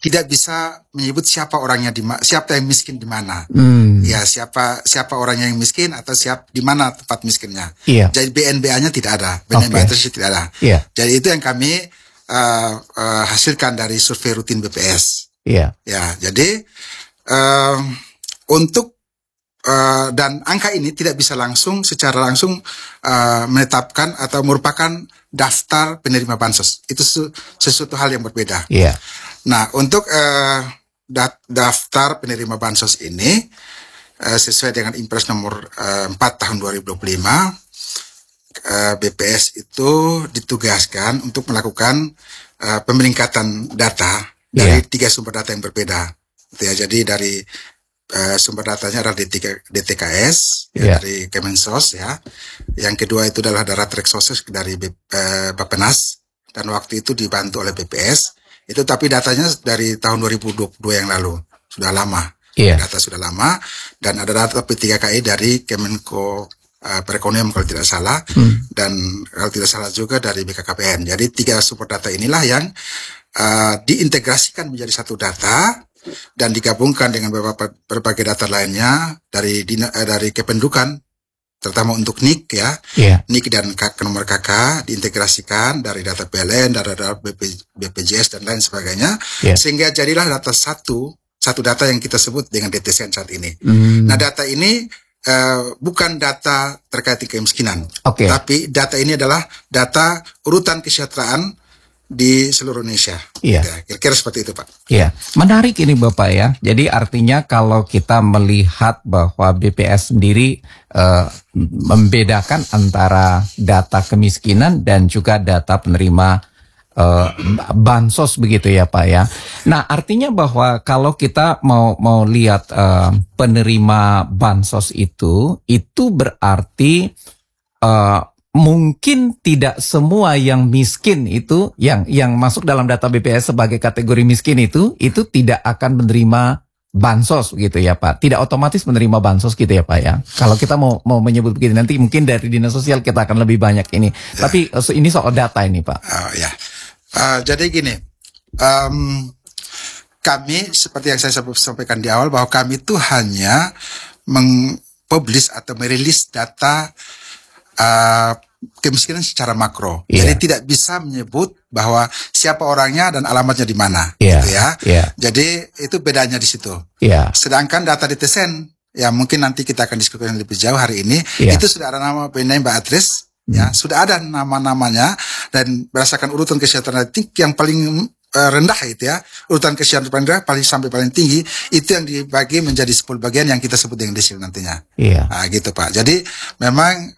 tidak bisa menyebut siapa orangnya siapa yang miskin di mana. Ya, siapa orang yang miskin atau di mana tempat miskinnya. Jadi BNBA-nya tidak ada, BNBA itu tidak ada. Jadi itu yang kami hasilkan dari survei rutin BPS. Ya, jadi untuk dan angka ini tidak bisa secara langsung menetapkan atau merupakan daftar penerima bansos. Itu sesuatu hal yang berbeda. Nah, untuk daftar penerima bansos ini sesuai dengan Impres nomor 4 tahun 2025, BPS itu ditugaskan untuk melakukan pemeningkatan data dari 3 sumber data yang berbeda. Jadi dari sumber datanya adalah DTKS dari Kemensos ya. Yang kedua itu adalah data Reksosos dari Bappenas, dan waktu itu dibantu oleh BPS. Itu tapi datanya dari tahun 2022 yang lalu, sudah lama. Data sudah lama, dan ada data P3KI dari Kemenko Perekonomian kalau tidak salah, dan kalau tidak salah juga dari BKKBN. Jadi 3 sumber data inilah yang diintegrasikan menjadi satu data dan digabungkan dengan berbagai data lainnya dari Kependudukan, terutama untuk NIK ya, NIK dan nomor KK diintegrasikan dari data PLN, data BPJS dan lain sebagainya, sehingga jadilah data satu data yang kita sebut dengan DTSN saat ini. Nah, data ini bukan data terkait kemiskinan, tapi data ini adalah data urutan kesejahteraan di seluruh Indonesia. Kira-kira seperti itu, Pak. Menarik ini Bapak ya. Jadi artinya kalau kita melihat bahwa BPS sendiri membedakan antara data kemiskinan dan juga data penerima bansos begitu ya Pak ya. Nah, artinya bahwa kalau kita mau lihat penerima bansos itu berarti mungkin tidak semua yang miskin itu yang masuk dalam data BPS sebagai kategori miskin itu tidak akan menerima bansos gitu ya Pak. Tidak otomatis menerima bansos gitu ya Pak ya. Kalau kita mau menyebut begitu, nanti mungkin dari Dinas Sosial kita akan lebih banyak ini. Tapi ini soal data ini Pak. Jadi gini, kami seperti yang saya sampaikan di awal bahwa kami itu hanya mengpublish atau merilis data kemiskinan secara makro. Jadi tidak bisa menyebut bahwa siapa orangnya dan alamatnya di mana, gitu ya. Jadi itu bedanya di situ. Sedangkan data DTSN, ya mungkin nanti kita akan diskusikan lebih jauh hari ini, itu sudah ada nama Mbak Atris, ya sudah ada nama-namanya, dan berdasarkan urutan kesejahteraan yang paling rendah itu ya, urutan kesejahteraan paling rendah sampai paling tinggi, itu yang dibagi menjadi 10 bagian yang kita sebut dengan desil nantinya. Nah, gitu Pak. Jadi memang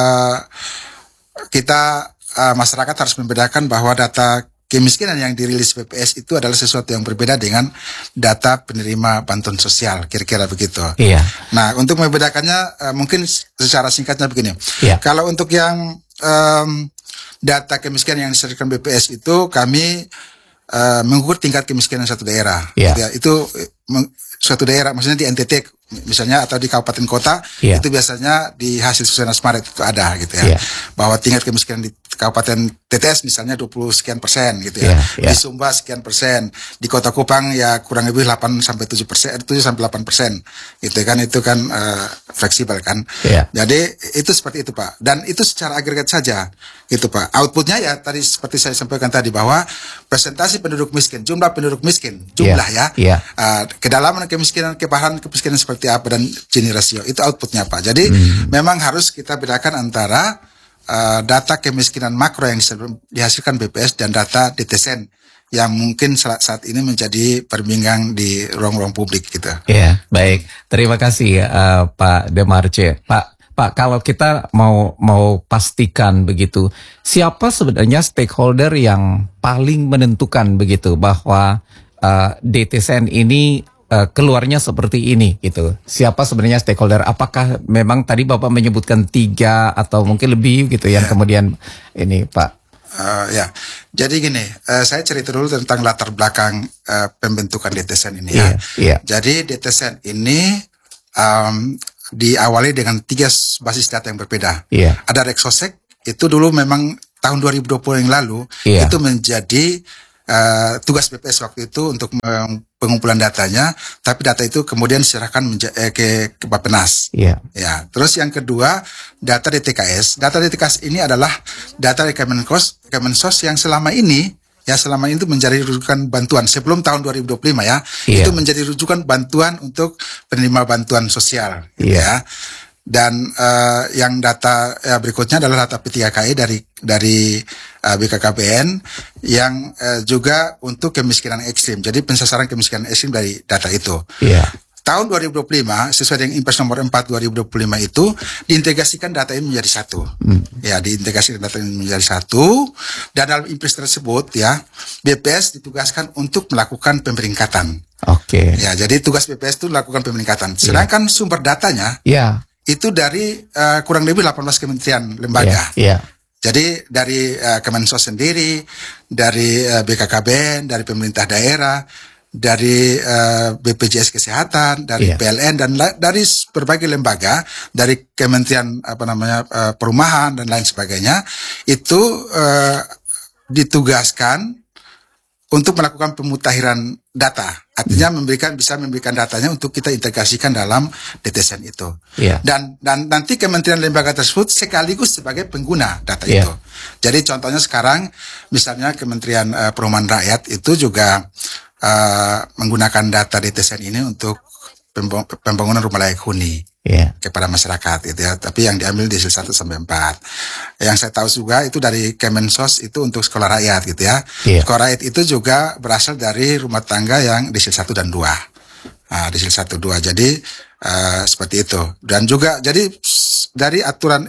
kita masyarakat harus membedakan bahwa data kemiskinan yang dirilis BPS itu adalah sesuatu yang berbeda dengan data penerima bantuan sosial, kira-kira begitu. Nah, untuk membedakannya mungkin secara singkatnya begini. Kalau untuk yang data kemiskinan yang disediakan BPS itu kami mengukur tingkat kemiskinan satu daerah. Itu suatu daerah, maksudnya di NTT misalnya atau di kabupaten kota, itu biasanya di hasil Susunan Asmaret itu ada gitu ya. Bahwa tingkat kemiskinan di kabupaten TTS misalnya 20 sekian persen gitu ya. Di Sumba sekian persen, di Kota Kupang ya kurang lebih 8 sampai 7 sampai 8%. Gitu kan, itu kan fleksibel kan. Jadi itu seperti itu Pak. Dan itu secara agregat saja gitu Pak. Outputnya ya tadi seperti saya sampaikan tadi bahwa presentasi penduduk miskin, jumlah penduduk miskin, jumlah kedalaman kemiskinan, kepahan kemiskinan seperti apa dan Gini rasio, itu outputnya Pak. Jadi memang harus kita bedakan antara data kemiskinan makro yang dihasilkan BPS dan data DTSN yang mungkin saat ini menjadi perbincangan di ruang-ruang publik gitu. Baik. Terima kasih Pak Demarce. Pak, kalau kita mau pastikan begitu, siapa sebenarnya stakeholder yang paling menentukan begitu bahwa DTSN ini keluarnya seperti ini gitu. Siapa sebenarnya stakeholder? Apakah memang tadi Bapak menyebutkan 3 atau mungkin lebih gitu yang kemudian ini Pak? Jadi gini, saya cerita dulu tentang latar belakang pembentukan DTSN ini Jadi DTSN ini diawali dengan 3 basis data yang berbeda. Ada Reksosek, itu dulu memang tahun 2020 yang lalu itu menjadi tugas BPS waktu itu untuk pengumpulan datanya, tapi data itu kemudian diserahkan ke Bappenas. Iya. Ya. Terus yang kedua, data DTKS. Data DTKS ini adalah data dari Kemensos yang selama ini itu menjadi rujukan bantuan sebelum tahun 2025 ya. Iya. Itu menjadi rujukan bantuan untuk penerima bantuan sosial, gitu Iya. ya. Dan yang data berikutnya adalah data P3KI dari BKKBN yang juga untuk kemiskinan ekstrim. Jadi pensasaran kemiskinan ekstrim dari data itu. Iya. Tahun 2025 sesuai dengan Impres nomor 4 2025 itu diintegrasikan data ini menjadi satu. Ya, diintegrasikan data ini menjadi satu, dan dalam Impres tersebut ya BPS ditugaskan untuk melakukan pemeringkatan. Oke. Ya, jadi tugas BPS itu melakukan pemeringkatan. Sedangkan sumber datanya itu dari kurang lebih 18 kementerian lembaga. Jadi dari Kemensos sendiri, dari BKKBN, dari pemerintah daerah, dari BPJS Kesehatan, dari PLN, dan dari berbagai lembaga, dari Kementerian Perumahan dan lain sebagainya, itu ditugaskan untuk melakukan pemutahiran data. Artinya bisa memberikan datanya untuk kita integrasikan dalam DTSN itu. Dan nanti kementerian lembaga tersebut sekaligus sebagai pengguna data itu. Jadi contohnya sekarang misalnya Kementerian Perumahan Rakyat itu juga menggunakan data DTSN ini untuk pembangunan rumah layak huni kepada masyarakat, gitu ya. Tapi yang diambil di desil 1 sampai 4. Yang saya tahu juga itu dari Kemensos itu untuk sekolah rakyat, gitu ya. Sekolah rakyat itu juga berasal dari rumah tangga yang desil 1 dan 2. Desil 1 2. Jadi seperti itu. Dan juga jadi dari aturan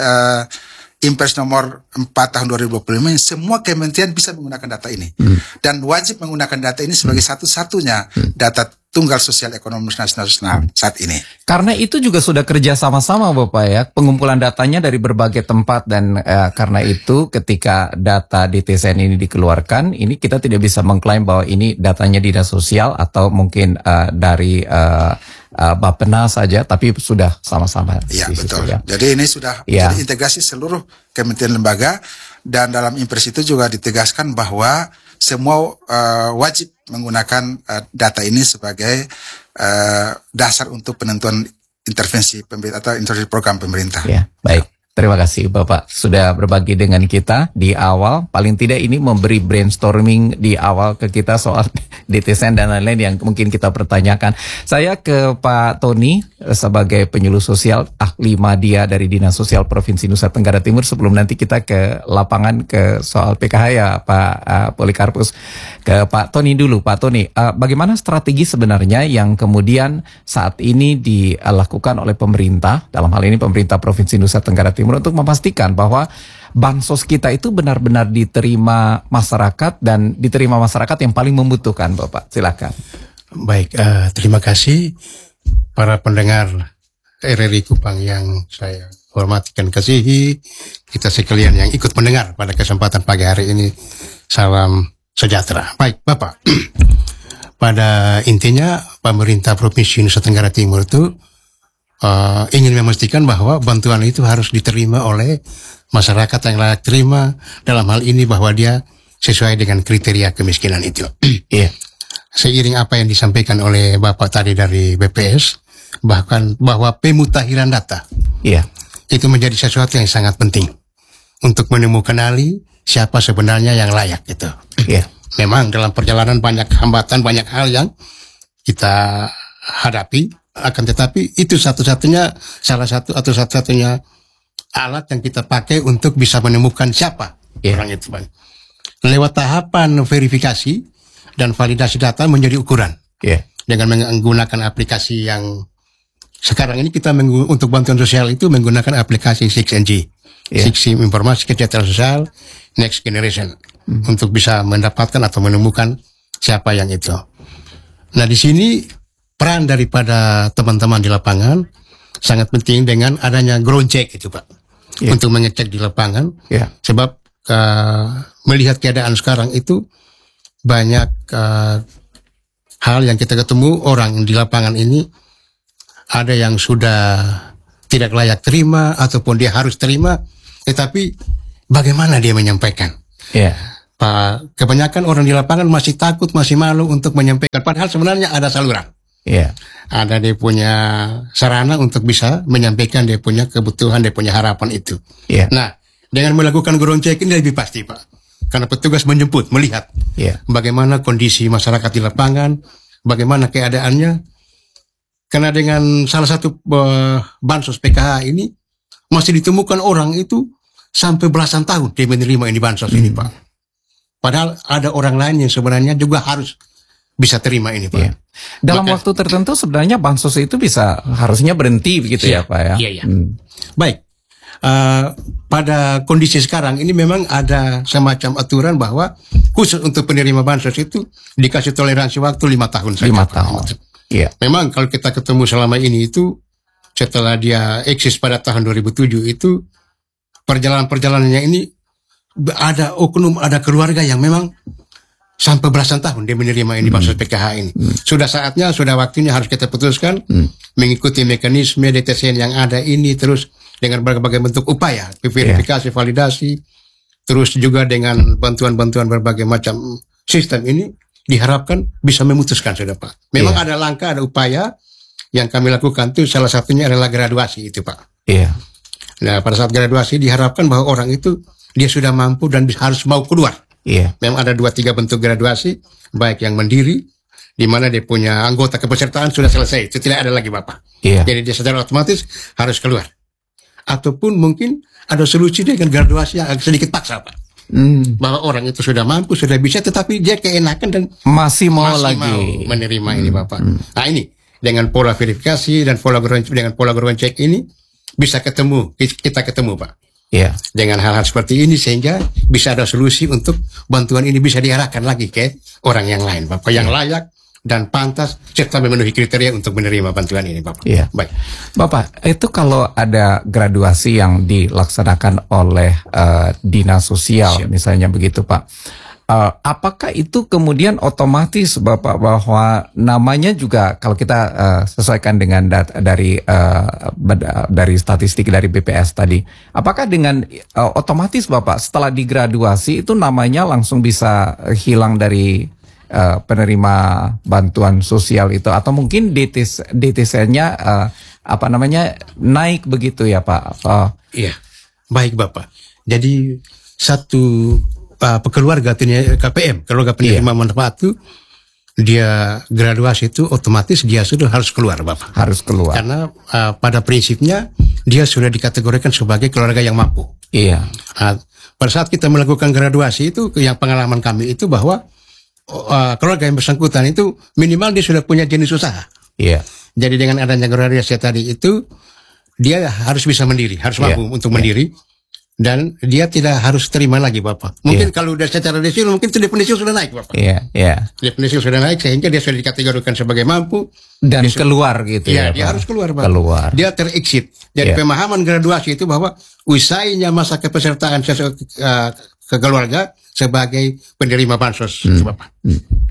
Impres nomor 4 tahun 2025 semua kementerian bisa menggunakan data ini dan wajib menggunakan data ini sebagai satu-satunya data tunggal sosial ekonomi nasional saat ini. Karena itu juga sudah kerja sama-sama Bapak ya, pengumpulan datanya dari berbagai tempat, dan karena itu ketika data DTSN ini dikeluarkan, ini kita tidak bisa mengklaim bahwa ini datanya dinas sosial atau mungkin dari Bappenas saja, tapi sudah sama-sama. Iya, betul. Ya. Jadi ini sudah integrasi seluruh kementerian lembaga, dan dalam Impres itu juga ditegaskan bahwa semua wajib menggunakan data ini sebagai dasar untuk penentuan intervensi pemerintah atau intervensi program pemerintah. Ya, baik. Terima kasih Bapak sudah berbagi dengan kita di awal. Paling tidak ini memberi brainstorming di awal ke kita soal DTSN dan lain-lain yang mungkin kita pertanyakan. Saya ke Pak Tony sebagai penyuluh sosial, ahli media dari Dinas Sosial Provinsi Nusa Tenggara Timur. Sebelum nanti kita ke lapangan ke soal PKH ya Pak Polikarpus. Ke Pak Tony dulu. Pak Tony, bagaimana strategi sebenarnya yang kemudian saat ini dilakukan oleh pemerintah, dalam hal ini pemerintah Provinsi Nusa Tenggara Timur, untuk memastikan bahwa bansos kita itu benar-benar diterima masyarakat dan diterima masyarakat yang paling membutuhkan, Bapak. Silakan. Baik, terima kasih para pendengar RRI Kupang yang saya hormati dan kasihi, kita sekalian yang ikut mendengar pada kesempatan pagi hari ini. Salam sejahtera. Baik, Bapak. Pada intinya pemerintah Provinsi Nusa Tenggara Timur itu ingin memastikan bahwa bantuan itu harus diterima oleh masyarakat yang layak terima, dalam hal ini bahwa dia sesuai dengan kriteria kemiskinan itu. Seiring apa yang disampaikan oleh Bapak tadi dari BPS, bahkan bahwa pemutahiran data itu menjadi sesuatu yang sangat penting untuk menemukan siapa sebenarnya yang layak itu. Memang dalam perjalanan banyak hambatan, banyak hal yang kita hadapi, akan tetapi itu satu-satunya alat yang kita pakai untuk bisa menemukan siapa orang itu. Lewat tahapan verifikasi dan validasi data menjadi ukuran. Dengan menggunakan aplikasi yang sekarang ini kita untuk bantuan sosial itu menggunakan aplikasi 6NG, Sistem Informasi Kesejahteraan Sosial Next Generation, untuk bisa mendapatkan atau menemukan siapa yang itu. Nah, di sini peran daripada teman-teman di lapangan sangat penting dengan adanya ground check itu, Pak. Untuk mengecek di lapangan. Sebab melihat keadaan sekarang itu banyak hal yang kita ketemu, orang di lapangan ini ada yang sudah tidak layak terima ataupun dia harus terima, tetapi bagaimana dia menyampaikan? Pak, kebanyakan orang di lapangan masih takut, masih malu untuk menyampaikan. Padahal sebenarnya ada saluran. Ada dia punya sarana untuk bisa menyampaikan dia punya kebutuhan, dia punya harapan itu. Nah, dengan melakukan ground check ini lebih pasti, Pak. Karena petugas menjemput, melihat bagaimana kondisi masyarakat di lapangan, bagaimana keadaannya. Karena dengan salah satu bansos PKH ini masih ditemukan orang itu sampai belasan tahun dia menerima ini bansos ini, Pak. Padahal ada orang lain yang sebenarnya juga harus bisa terima ini, Pak. Dalam waktu tertentu sebenarnya bansos itu bisa harusnya berhenti begitu ya, Pak ya. Iya. Baik. Pada kondisi sekarang ini memang ada semacam aturan bahwa khusus untuk penerima bansos itu dikasih toleransi waktu 5 tahun saja. 5 tahun. Iya. Memang kalau kita ketemu selama ini itu setelah dia eksis pada tahun 2007 itu perjalanan-perjalanannya ini ada oknum, ada keluarga yang memang sampai belasan tahun dia menerima ini bansos PKH ini. Sudah saatnya, sudah waktunya harus kita putuskan mengikuti mekanisme DTCN yang ada ini, terus dengan berbagai bentuk upaya, verifikasi, validasi, terus juga dengan bantuan-bantuan berbagai macam sistem ini diharapkan bisa memutuskan, sudah Pak. Memang ada langkah, ada upaya yang kami lakukan itu salah satunya adalah graduasi itu, Pak. Nah, pada saat graduasi diharapkan bahwa orang itu dia sudah mampu dan harus mau keluar. Memang ada 2-3 bentuk graduasi, baik yang mandiri, di mana dia punya anggota kepesertaan sudah selesai, itu tidak ada lagi, Bapak. Jadi dia secara otomatis harus keluar. Ataupun mungkin ada solusi dengan graduasi yang agak sedikit paksa, Pak. Bahwa orang itu sudah mampu, sudah bisa, tetapi dia keenakan dan masih mau menerima ini, Bapak. Nah, ini dengan pola verifikasi dan pola ground check ini bisa kita ketemu, Pak. Dengan hal-hal seperti ini sehingga bisa ada solusi untuk bantuan ini bisa diarahkan lagi ke orang yang lain, Bapak, yang layak dan pantas serta memenuhi kriteria untuk menerima bantuan ini, Bapak. Baik, Bapak, itu kalau ada graduasi yang dilaksanakan oleh dinas sosial, misalnya begitu, Pak. Apakah itu kemudian otomatis, Bapak, bahwa namanya juga kalau kita sesuaikan dengan dari statistik dari BPS tadi, apakah dengan otomatis, Bapak, setelah digraduasi itu namanya langsung bisa hilang dari penerima bantuan sosial itu, atau mungkin DTC-nya naik begitu ya, Pak? Iya, baik, Bapak. Jadi satu keluarga KPM, keluarga penerima manfaat itu dia graduasi itu otomatis dia sudah harus keluar, Bapak. Harus keluar. Karena pada prinsipnya dia sudah dikategorikan sebagai keluarga yang mampu. Pada saat kita melakukan graduasi itu, yang pengalaman kami itu bahwa keluarga yang bersangkutan itu minimal dia sudah punya jenis usaha. Jadi dengan adanya graduasi tadi itu dia harus bisa mandiri, harus mampu untuk mandiri. Dan dia tidak harus terima lagi, Bapak. Mungkin kalau udah secara desil, mungkin itu definisi sudah naik, Bapak. Definisi sudah naik sehingga dia sudah dikategorikan sebagai mampu dan keluar gitu ya. Dia harus keluar, Bapak. Keluar. Dia terexit. Jadi pemahaman graduasi itu bahwa usainya masa kepesertaan ke keluarga sebagai penerima bansos, Bapak.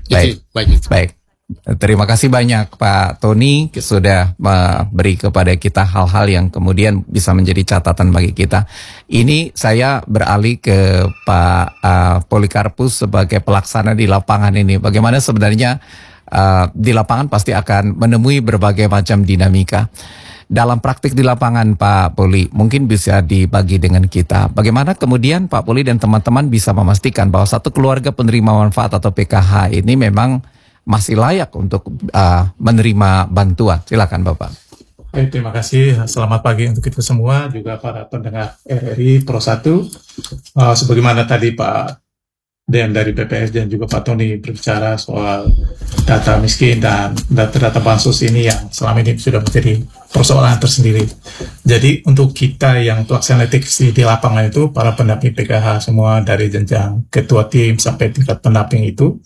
Baik. Terima kasih banyak Pak Tony sudah memberi kepada kita hal-hal yang kemudian bisa menjadi catatan bagi kita. Ini saya beralih ke Pak Polikarpus sebagai pelaksana di lapangan ini. Bagaimana sebenarnya di lapangan pasti akan menemui berbagai macam dinamika. Dalam praktik di lapangan, Pak Poli, mungkin bisa dibagi dengan kita. Bagaimana kemudian Pak Poli dan teman-teman bisa memastikan bahwa satu keluarga penerima manfaat atau PKH ini memang masih layak untuk menerima bantuan. Silakan, Bapak. Oke, terima kasih. Selamat pagi untuk kita semua, juga para pendengar RRI Pro 1. Sebagaimana tadi Pak Dem dari BPS dan juga Pak Tony berbicara soal data miskin dan data-data bansos ini yang selama ini sudah menjadi persoalan tersendiri. Jadi untuk kita yang pelaksana di lapangan itu, para pendamping PKH semua dari jenjang ketua tim sampai tingkat pendamping itu,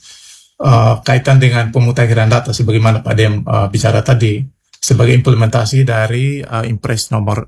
kaitan dengan pemutakhiran data sebagaimana Pak Dem bicara tadi sebagai implementasi dari Impres nomor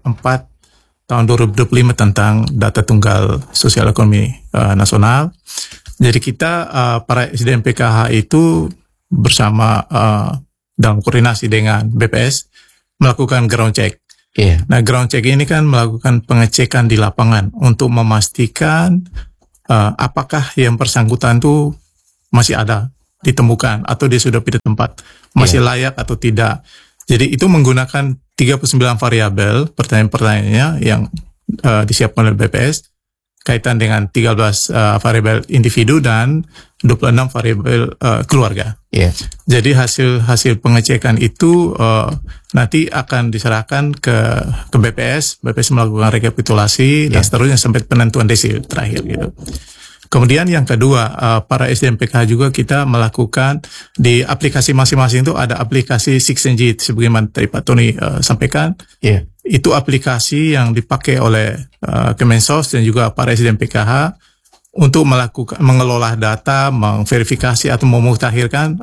4 tahun 2025 tentang data tunggal sosial ekonomi nasional. Jadi kita para SDM PKH itu bersama dalam koordinasi dengan BPS melakukan ground check. Nah, ground check ini kan melakukan pengecekan di lapangan untuk memastikan apakah yang bersangkutan itu masih ada, ditemukan, atau dia sudah pindah tempat, masih layak atau tidak. Jadi itu menggunakan 39 variabel pertanyaan-pertanyaannya yang disiapkan oleh BPS, kaitan dengan 13 variabel individu dan 26 variabel keluarga. Jadi hasil pengecekan itu nanti akan diserahkan ke BPS. BPS melakukan rekapitulasi dan seterusnya sampai penentuan desil terakhir gitu. Kemudian yang kedua, para SDMPKH juga kita melakukan di aplikasi masing-masing itu ada aplikasi 6NG sebagaimana tadi Pak Tony sampaikan. Itu aplikasi yang dipakai oleh Kemensos dan juga para SDMPKH untuk mengelola data, memverifikasi atau memutakhirkan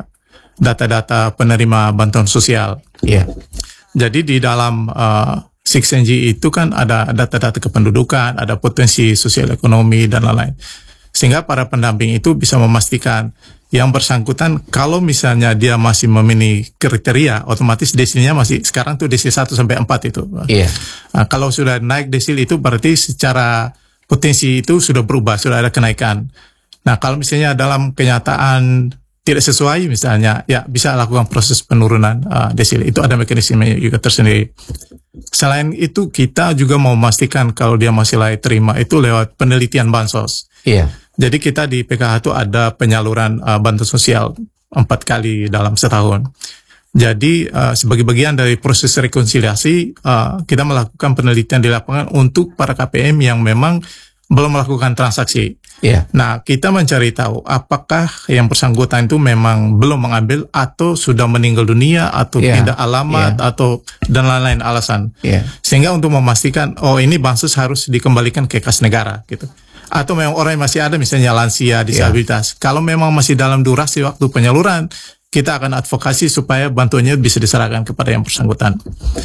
data-data penerima bantuan sosial. Jadi di dalam 6NG itu kan ada data-data kependudukan, ada potensi sosial ekonomi dan lain-lain. Sehingga para pendamping itu bisa memastikan yang bersangkutan kalau misalnya dia masih memenuhi kriteria, otomatis desilnya masih sekarang tuh desil 1 sampai 4 itu. Nah, kalau sudah naik desil itu berarti secara potensi itu sudah berubah, sudah ada kenaikan. Nah, kalau misalnya dalam kenyataan tidak sesuai misalnya, ya bisa lakukan proses penurunan desil. Itu ada mekanisme juga tersendiri. Selain itu kita juga mau memastikan kalau dia masih layak terima itu lewat penelitian bansos. Jadi kita di PKH itu ada penyaluran bantuan sosial 4 kali dalam setahun. Jadi sebagai bagian dari proses rekonsiliasi kita melakukan penelitian di lapangan untuk para KPM yang memang belum melakukan transaksi. Nah, kita mencari tahu apakah yang bersangkutan itu memang belum mengambil atau sudah meninggal dunia atau pindah alamat atau dan lain-lain alasan. Sehingga untuk memastikan ini bansos harus dikembalikan ke kas negara gitu. Atau memang orang yang masih ada misalnya lansia, disabilitas. Kalau memang masih dalam durasi waktu penyaluran, kita akan advokasi supaya bantuannya bisa diserahkan kepada yang bersangkutan.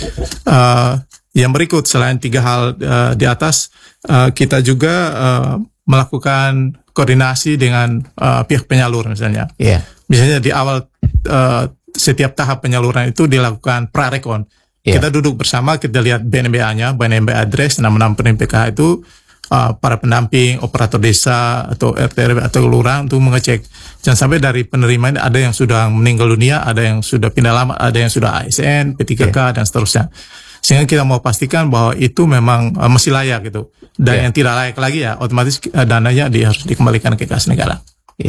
Yang berikut selain 3 hal di atas, kita juga melakukan koordinasi dengan pihak penyalur misalnya. Misalnya di awal setiap tahap penyaluran itu dilakukan prarekon. Kita duduk bersama, kita lihat BNBA-nya, BNBA address, nama-nama penerima PKH itu, para pendamping, operator desa atau RT atau kelurahan untuk mengecek. Jangan sampai dari penerima ini ada yang sudah meninggal dunia, ada yang sudah pindah lama, ada yang sudah ASN, P3K dan seterusnya. Sehingga kita mau pastikan bahwa itu memang masih layak gitu. Dan yang tidak layak lagi ya otomatis dananya harus dikembalikan ke kas negara.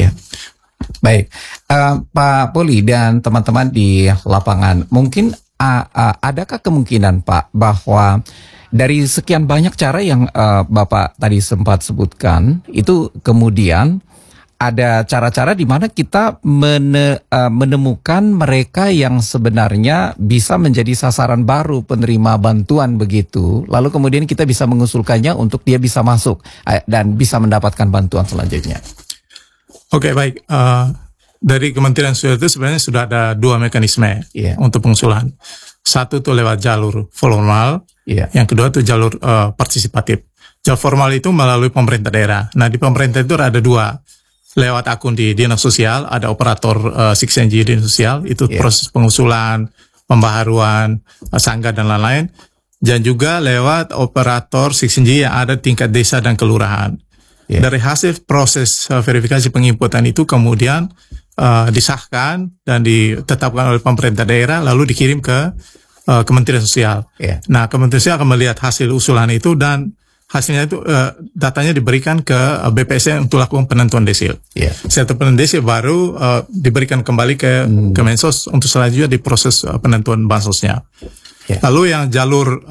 Baik, Pak Poli dan teman-teman di lapangan, mungkin adakah kemungkinan Pak bahwa dari sekian banyak cara yang Bapak tadi sempat sebutkan, itu kemudian ada cara-cara di mana kita menemukan mereka yang sebenarnya bisa menjadi sasaran baru penerima bantuan begitu, lalu kemudian kita bisa mengusulkannya untuk dia bisa masuk dan bisa mendapatkan bantuan selanjutnya. Oke, baik. Dari Kementerian Sosial itu sebenarnya sudah ada 2 mekanisme untuk pengusulan. Satu itu lewat jalur formal, yang kedua itu jalur partisipatif. Jalur formal itu melalui pemerintah daerah. Nah, di pemerintah itu ada 2, lewat akun di Dinas Sosial, ada operator 6NG Dinas Sosial, itu proses pengusulan, pembaharuan, sanggah dan lain-lain. Dan juga lewat operator 6NG yang ada tingkat desa dan kelurahan. Dari hasil proses verifikasi penginputan itu kemudian disahkan dan ditetapkan oleh pemerintah daerah lalu dikirim ke Kementerian Sosial. Nah, Kementerian Sosial akan melihat hasil usulan itu dan hasilnya itu datanya diberikan ke BPS untuk lakukan penentuan desil. Setelah penentuan desil baru diberikan kembali ke Kemensos untuk selanjutnya diproses penentuan bansosnya. Lalu yang jalur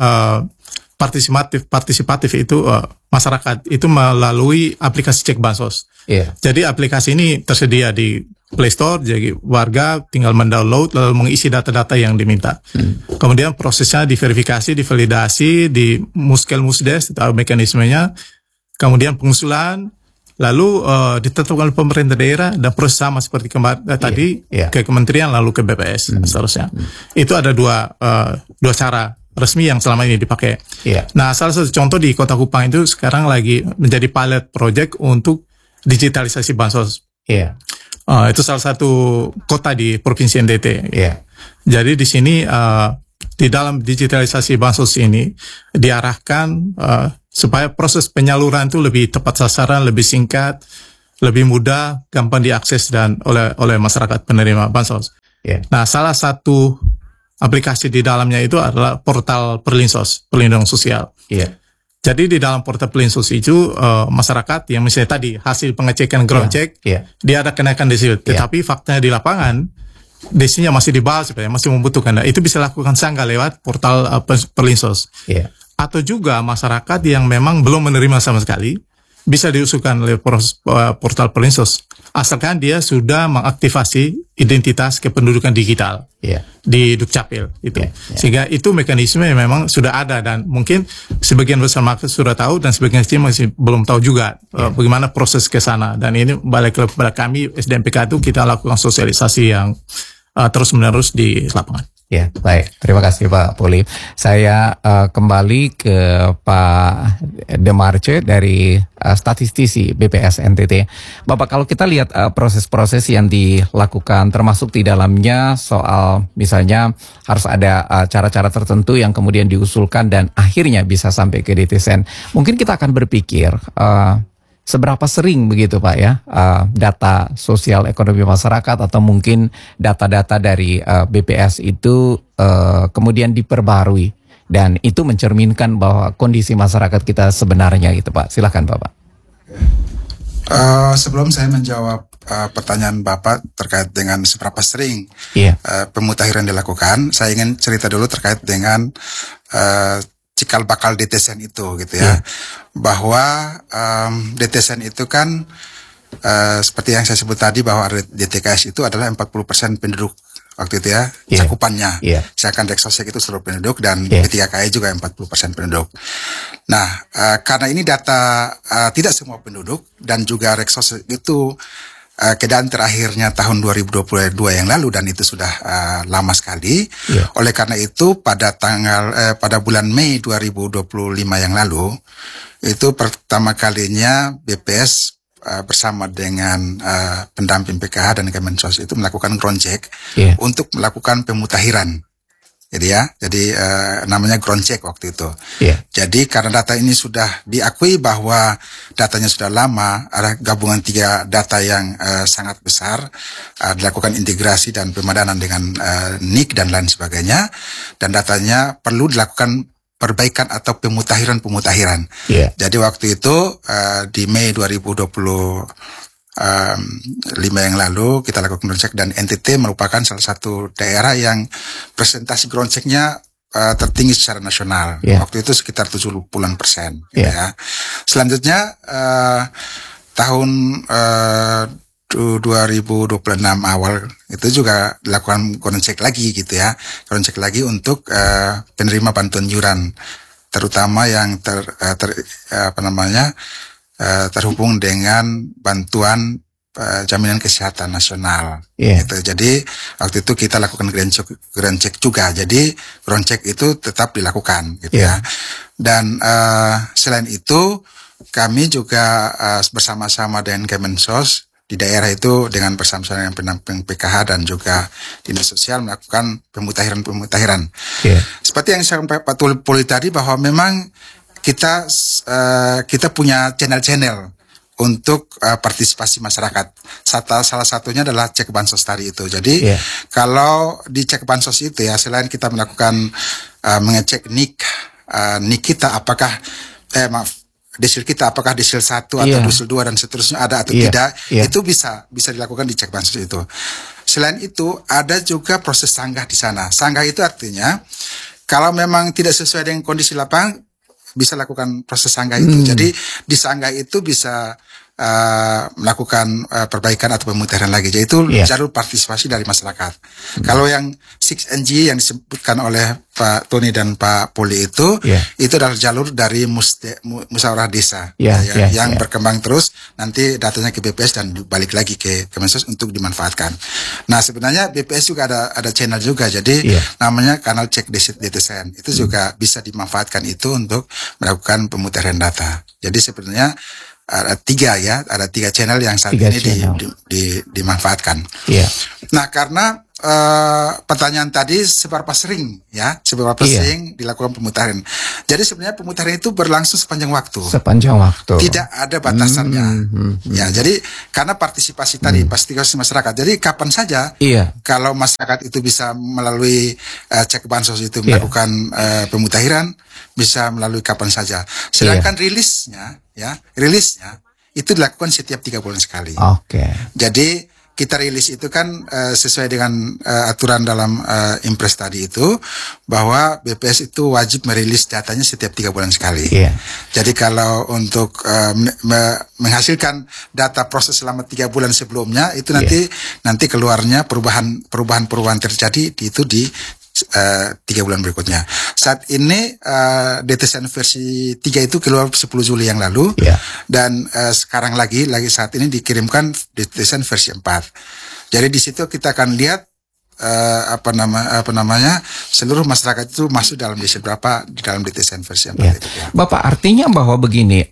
partisipatif itu masyarakat itu melalui aplikasi cek bansos. Jadi aplikasi ini tersedia di Play Store, jadi warga tinggal mendownload lalu mengisi data-data yang diminta. Kemudian prosesnya diverifikasi, divalidasi di Muskel-Musdes atau mekanismenya. Kemudian pengusulan, lalu ditetapkan oleh pemerintah daerah dan proses sama seperti tadi ke kementerian lalu ke BPS seterusnya. Itu ada dua cara resmi yang selama ini dipakai. Nah, salah satu contoh di Kota Kupang itu sekarang lagi menjadi pilot project untuk digitalisasi bansos. Itu salah satu kota di Provinsi NTT. Jadi di sini di dalam digitalisasi bansos ini diarahkan supaya proses penyaluran itu lebih tepat sasaran, lebih singkat, lebih mudah, gampang diakses dan oleh masyarakat penerima bansos. Nah, salah satu aplikasi di dalamnya itu adalah portal Perlinsos, perlindungan sosial. Jadi di dalam portal Perlinsos itu masyarakat yang misalnya tadi hasil pengecekan ground check, dia ada kenaikan desil. Tetapi faktanya di lapangan desilnya masih di bawah, masih membutuhkan. Nah, itu bisa lakukan sanggah lewat portal Perlinsos. Atau juga masyarakat yang memang belum menerima sama sekali bisa diusulkan oleh portal Perlinsos, asalkan dia sudah mengaktifasi identitas kependudukan digital di Dukcapil itu. Sehingga itu mekanisme yang memang sudah ada, dan mungkin sebagian besar masyarakat sudah tahu dan sebagian kecil masih belum tahu juga bagaimana proses ke sana. Dan ini balik kepada kami SDMPK itu kita lakukan sosialisasi yang terus-menerus di lapangan. Ya, baik. Terima kasih Pak Poli. Saya kembali ke Pak Demarce dari statistisi BPS NTT. Bapak, kalau kita lihat proses-proses yang dilakukan, termasuk di dalamnya soal misalnya harus ada cara-cara tertentu yang kemudian diusulkan dan akhirnya bisa sampai ke DTSN. Mungkin kita akan berpikir seberapa sering begitu Pak ya data sosial ekonomi masyarakat atau mungkin data-data dari BPS itu kemudian diperbarui dan itu mencerminkan bahwa kondisi masyarakat kita sebenarnya gitu Pak. Silakan Bapak. Sebelum saya menjawab pertanyaan Bapak terkait dengan seberapa sering pemutahiran dilakukan, saya ingin cerita dulu terkait dengan cikal bakal DTSN itu gitu ya. Bahwa DTSN itu kan seperti yang saya sebut tadi bahwa DTKS itu adalah 40% penduduk waktu itu ya, cakupannya. Misalkan Deksosek itu seluruh penduduk dan P3KI juga 40% penduduk. Nah, karena ini data tidak semua penduduk dan juga Deksosek itu keadaan terakhirnya tahun 2022 yang lalu dan itu sudah lama sekali. Oleh karena itu pada pada bulan Mei 2025 yang lalu itu pertama kalinya BPS bersama dengan pendamping PKH dan Kemensos itu melakukan ground check untuk melakukan pemutahiran. Jadi namanya ground check waktu itu. Jadi karena data ini sudah diakui bahwa datanya sudah lama, ada gabungan 3 data yang sangat besar, dilakukan integrasi dan pemadanan dengan NIK dan lain sebagainya, dan datanya perlu dilakukan perbaikan atau pemutahiran. Jadi waktu itu di Mei 2025 yang lalu kita lakukan ground check dan NTT merupakan salah satu daerah yang presentasi ground check-nya tertinggi secara nasional. Waktu itu sekitar 70% ya. Selanjutnya tahun 2026 awal itu juga dilakukan ground check lagi gitu ya. Ground check lagi untuk penerima bantuan iuran, terutama yang terhubung dengan bantuan jaminan kesehatan nasional. Gitu. Jadi waktu itu kita lakukan ground check juga. Jadi ground check itu tetap dilakukan gitu ya. Dan selain itu kami juga bersama-sama dengan Kemensos di daerah itu dengan bersama-sama dengan pendamping PKH dan juga dinas sosial melakukan pemutahiran. Seperti yang saya sampaikan Pak Poli tadi bahwa memang kita punya channel-channel untuk partisipasi masyarakat. Salah satunya adalah cek bansos tadi itu. Jadi kalau di cek bansos itu ya, selain kita melakukan mengecek NIK kita apakah desil kita apakah desil 1 atau desil 2 dan seterusnya ada atau tidak, itu bisa dilakukan di cek bansos itu. Selain itu ada juga proses sanggah di sana. Sanggah itu artinya kalau memang tidak sesuai dengan kondisi lapangan bisa lakukan proses sanggah itu. Jadi di sanggah itu bisa melakukan perbaikan atau pemutahiran lagi. Jadi itu jalur partisipasi dari masyarakat. Kalau yang 6NG yang disebutkan oleh Pak Tony dan Pak Poli itu adalah jalur dari musyawarah desa yang berkembang terus, nanti datanya ke BPS dan balik lagi ke Kemensos untuk dimanfaatkan. Nah sebenarnya BPS juga ada channel juga, jadi namanya kanal cek DTSN itu juga bisa dimanfaatkan itu untuk melakukan pemutahiran data. Jadi sebenarnya ada 3 channel yang saat ini dimanfaatkan. Nah karena pertanyaan tadi seberapa sering sering dilakukan pemutahiran. Jadi sebenarnya pemutahiran itu berlangsung sepanjang waktu. Tidak ada batasannya. Ya, jadi karena partisipasi tadi, partisipasi masyarakat. Jadi kapan saja kalau masyarakat itu bisa melalui cek bansos itu melakukan pemutahiran, bisa melalui kapan saja. Sedangkan rilisnya itu dilakukan setiap 3 bulan sekali. Jadi kita rilis itu kan sesuai dengan aturan dalam Impres tadi itu, bahwa BPS itu wajib merilis datanya setiap 3 bulan sekali. Jadi kalau untuk menghasilkan data proses selama 3 bulan sebelumnya itu nanti keluarnya perubahan terjadi di 3 bulan berikutnya. Saat ini DTSN versi 3 itu keluar 10 Juli yang lalu, dan sekarang lagi saat ini dikirimkan DTSN versi 4. Jadi di situ kita akan lihat seluruh masyarakat itu masuk dalam desil berapa di dalam DTSN versi 4 itu. Bapak, artinya bahwa begini,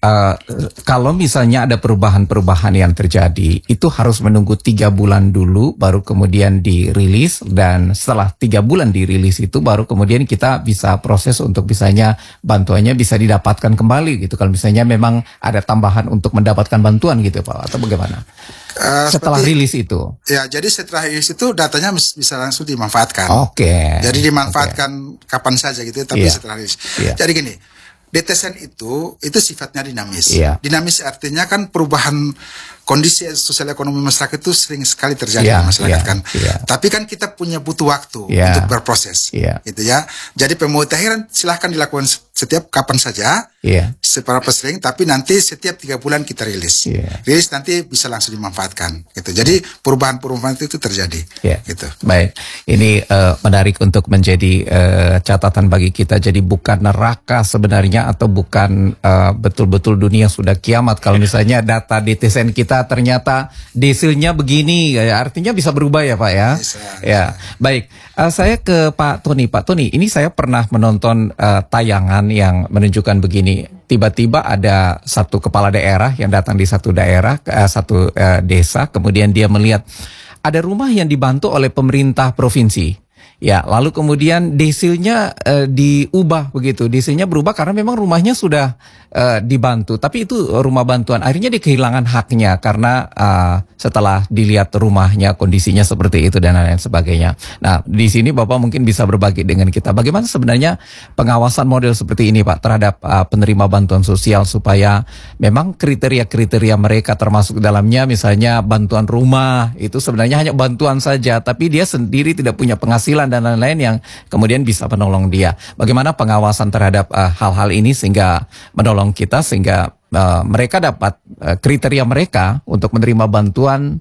kalau misalnya ada perubahan-perubahan yang terjadi, itu harus menunggu 3 bulan dulu baru kemudian dirilis, dan setelah 3 bulan dirilis itu baru kemudian kita bisa proses untuk misalnya bantuannya bisa didapatkan kembali gitu, kalau misalnya memang ada tambahan untuk mendapatkan bantuan gitu Pak, atau bagaimana? Setelah rilis itu. Ya, jadi setelah rilis itu datanya bisa langsung dimanfaatkan. Jadi dimanfaatkan kapan saja gitu, tapi setelah rilis. Jadi gini, DTSN itu sifatnya dinamis. Dinamis artinya kan perubahan kondisi sosial ekonomi masyarakat itu sering sekali terjadi di masyarakat kan. Tapi kan kita butuh waktu untuk berproses. Gitu ya. Jadi pemutahiran silahkan dilakukan setiap kapan saja. Seberapa sering, tapi nanti setiap 3 bulan kita rilis. Rilis nanti bisa langsung dimanfaatkan gitu. Jadi perubahan-perubahan itu terjadi gitu. Baik. Ini menarik untuk menjadi catatan bagi kita. Jadi bukan neraka sebenarnya, atau bukan betul-betul dunia sudah kiamat kalau misalnya data DTSN kita ternyata desilnya begini, artinya bisa berubah ya Pak ya. Ya, baik. Saya ke Pak Tony. Pak Tony, ini saya pernah menonton tayangan yang menunjukkan begini. Tiba-tiba ada satu kepala daerah yang datang di satu daerah, satu desa, kemudian dia melihat ada rumah yang dibantu oleh pemerintah provinsi. Ya, lalu kemudian desilnya diubah begitu. Desilnya berubah karena memang rumahnya sudah dibantu, tapi itu rumah bantuan. Akhirnya dia kehilangan haknya karena setelah dilihat rumahnya kondisinya seperti itu dan lain sebagainya. Nah, di sini Bapak mungkin bisa berbagi dengan kita bagaimana sebenarnya pengawasan model seperti ini Pak terhadap penerima bantuan sosial, supaya memang kriteria-kriteria mereka termasuk dalamnya misalnya bantuan rumah itu sebenarnya hanya bantuan saja, tapi dia sendiri tidak punya penghasilan dan lain-lain yang kemudian bisa menolong dia. Bagaimana pengawasan terhadap hal-hal ini sehingga menolong kita, sehingga mereka dapat kriteria mereka untuk menerima bantuan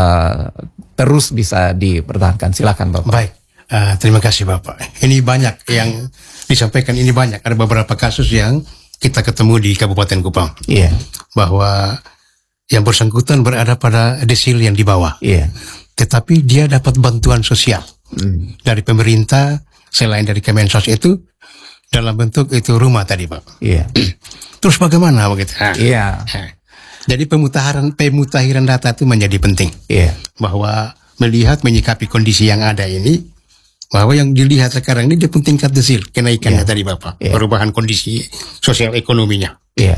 terus bisa dipertahankan. Silakan Bapak. Baik, terima kasih Bapak. Ini banyak yang disampaikan, ini banyak. Ada beberapa kasus yang kita ketemu di Kabupaten Kupang. Bahwa yang bersangkutan berada pada desil yang di bawah. Tetapi dia dapat bantuan sosial dari pemerintah, selain dari Kemensos itu, dalam bentuk itu rumah tadi Pak. Terus bagaimana begitu? Jadi pemutahiran data itu menjadi penting. Bahwa melihat, menyikapi kondisi yang ada ini, bahwa yang dilihat sekarang ini dia pun tingkat desil kenaikannya tadi Bapak, perubahan kondisi sosial ekonominya.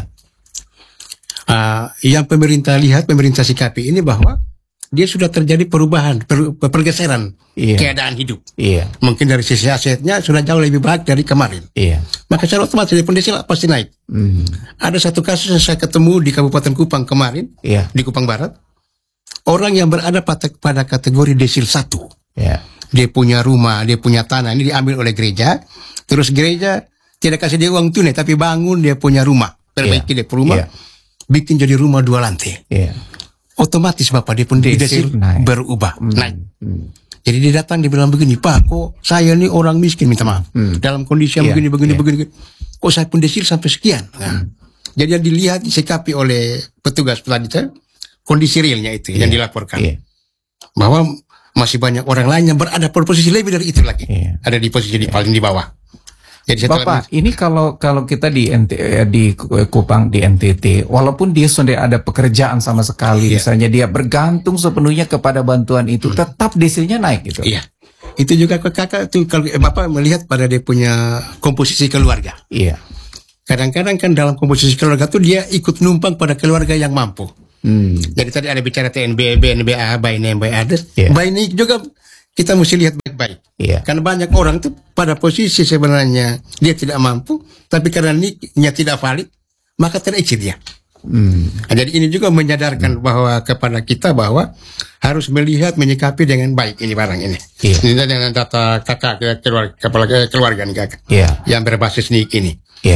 Yang pemerintah lihat, pemerintah sikapi ini bahwa dia sudah terjadi perubahan, pergeseran keadaan hidup. Mungkin dari sisi asetnya sudah jauh lebih baik dari kemarin. Maka secara otomatis dari desil pasti naik. Ada satu kasus yang saya ketemu di Kabupaten Kupang kemarin, di Kupang Barat. Orang yang berada pada kategori desil 1. Dia punya rumah, dia punya tanah, ini diambil oleh gereja. Terus gereja tidak kasih dia uang tunai, tapi bangun dia punya rumah. Perbaiki dia rumah, bikin jadi rumah 2 lantai. Otomatis Bapak dia pun desil berubah naik. Jadi dia datang, dia bilang begini, Pak, kok saya ini orang miskin, minta maaf, dalam kondisi yang begini, kok saya pun desil sampai sekian. Jadi yang dilihat, disikapi oleh petugas pelantar, kondisi realnya itu yang dilaporkan, bahwa masih banyak orang lain yang berada pada posisi lebih dari itu lagi, ada di posisi di paling di bawah. Jadi Bapak, ini kalau kita di di Kupang, di NTT, walaupun dia sudah ada pekerjaan sama sekali, misalnya dia bergantung sepenuhnya kepada bantuan itu, tetap desilnya naik gitu. Iya. Itu juga kakak tuh kalau Bapak melihat pada dia punya komposisi keluarga. Iya. Kadang-kadang kan dalam komposisi keluarga tuh dia ikut numpang pada keluarga yang mampu. Jadi tadi ada bicara TNB, BNBA, by name, by others. By ini juga kita mesti lihat baik-baik. Karena banyak orang tuh pada posisi sebenarnya dia tidak mampu, tapi karena nicknya tidak valid, maka terexit dia. Nah, jadi ini juga menyadarkan bahwa kepada kita bahwa harus melihat menyikapi dengan baik ini barang ini. Ini dengan data kakak keluarga nih kakak, yang berbasis nick ini.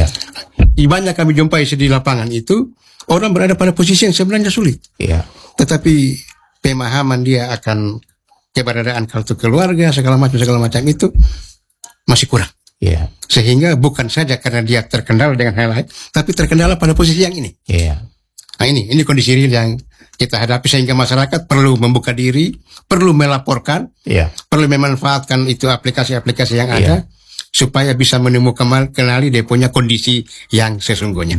Banyak kami jumpai di lapangan itu orang berada pada posisi yang sebenarnya sulit. Tetapi pemahaman dia akan keberadaan kartu keluarga segala macam itu masih kurang. Sehingga bukan saja karena dia terkendala dengan hal lain, tapi terkendala pada posisi yang ini. Nah ini kondisi real yang kita hadapi, sehingga masyarakat perlu membuka diri, perlu melaporkan, perlu memanfaatkan itu aplikasi-aplikasi yang ada, supaya bisa menemukan kenali dia punya kondisi yang sesungguhnya.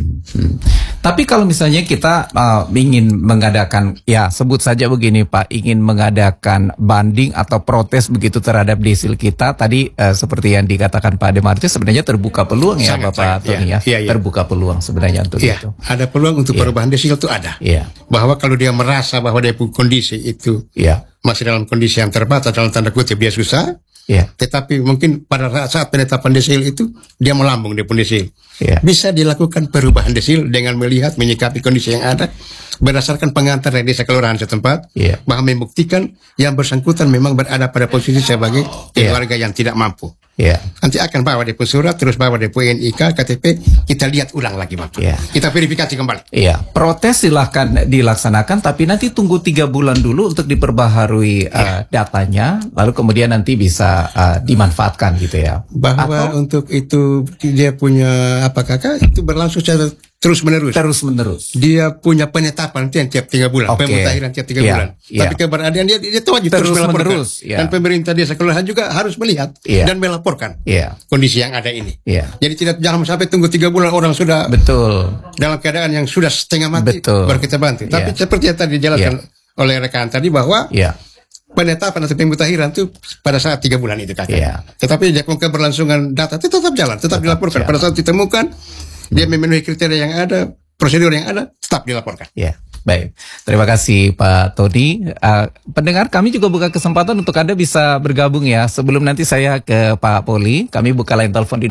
Tapi kalau misalnya kita ingin mengadakan, ya sebut saja begini Pak, ingin mengadakan banding atau protes begitu terhadap desil kita, tadi seperti yang dikatakan Pak Demarce, sebenarnya terbuka peluang ya Bapak Tony ya, terbuka peluang sebenarnya untuk itu. Ada peluang untuk perubahan desil itu ada. Bahwa kalau dia merasa bahwa dia punya kondisi itu masih dalam kondisi yang terbatas, dalam tanda kutip dia susah, tetapi mungkin pada saat penetapan desil itu dia melambung dia pun desil. Bisa dilakukan perubahan desil dengan melihat menyikapi kondisi yang ada berdasarkan pengantar dari desa kelurahan setempat, bahwa membuktikan yang bersangkutan memang berada pada posisi sebagai keluarga yang tidak mampu. Nanti akan bawa dia pun surat, terus bawa dia pun NIK, KTP, kita lihat ulang lagi Bapak. Kita verifikasi kembali. Protes silahkan dilaksanakan, tapi nanti tunggu 3 bulan dulu untuk diperbaharui datanya, lalu kemudian nanti bisa dimanfaatkan gitu ya. Bahwa untuk itu dia punya apa kakak, itu berlangsung secara terus menerus. Dia punya penetapan tiap 3 bulan, pemutahiran tiap 3 bulan. Tapi keberadaan dia wajib terus melaporkan. Dan pemerintah desa kelurahan juga harus melihat dan melaporkan kondisi yang ada ini. Jadi jangan sampai tunggu 3 bulan orang sudah dalam keadaan yang sudah setengah mati baru kita bantu. Tapi seperti yang tadi dijelaskan oleh rekan tadi bahwa penetapan atau pemutahiran itu pada saat 3 bulan itu kakak. Tetapi keberlangsungan data itu tetap jalan, tetap dilaporkan. Pada saat ditemukan dia memenuhi kriteria yang ada, prosedur yang ada, tetap dilaporkan. Baik, terima kasih Pak Tony. Pendengar, kami juga buka kesempatan untuk Anda bisa bergabung ya. Sebelum nanti saya ke Pak Poli, kami buka line telepon di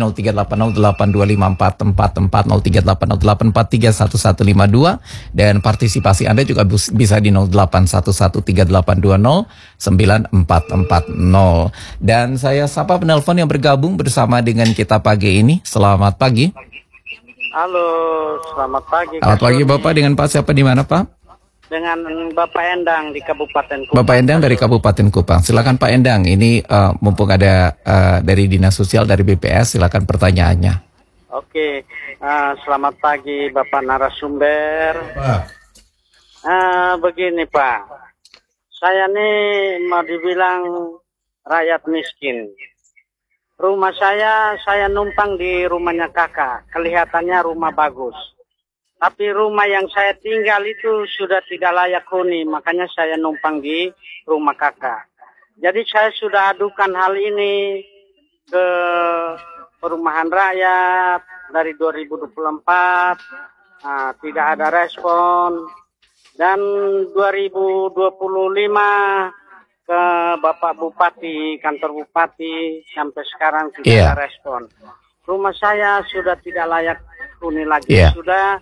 0380825444, 038084315152, dan partisipasi Anda juga bisa di 081138209440. Dan saya sapa penelpon yang bergabung bersama dengan kita pagi ini. Selamat pagi. Halo, selamat pagi. Selamat pagi Bapak, dengan Pak siapa di mana Pak? Dengan Bapak Endang di Kabupaten Kupang. Bapak Endang dari Kabupaten Kupang. Silakan Pak Endang, ini mumpung ada dari Dinas Sosial dari BPS, silakan pertanyaannya. Oke, selamat pagi Bapak narasumber. Begini Pak, saya nih mau dibilang rakyat miskin. Rumah saya numpang di rumahnya kakak. Kelihatannya rumah bagus. Tapi rumah yang saya tinggal itu sudah tidak layak huni. Makanya saya numpang di rumah kakak. Jadi saya sudah adukan hal ini ke Perumahan Rakyat dari 2024. Tidak ada respon. Dan 2025... ke Bapak Bupati, kantor Bupati, sampai sekarang tidak ada respon. Rumah saya sudah tidak layak huni lagi, sudah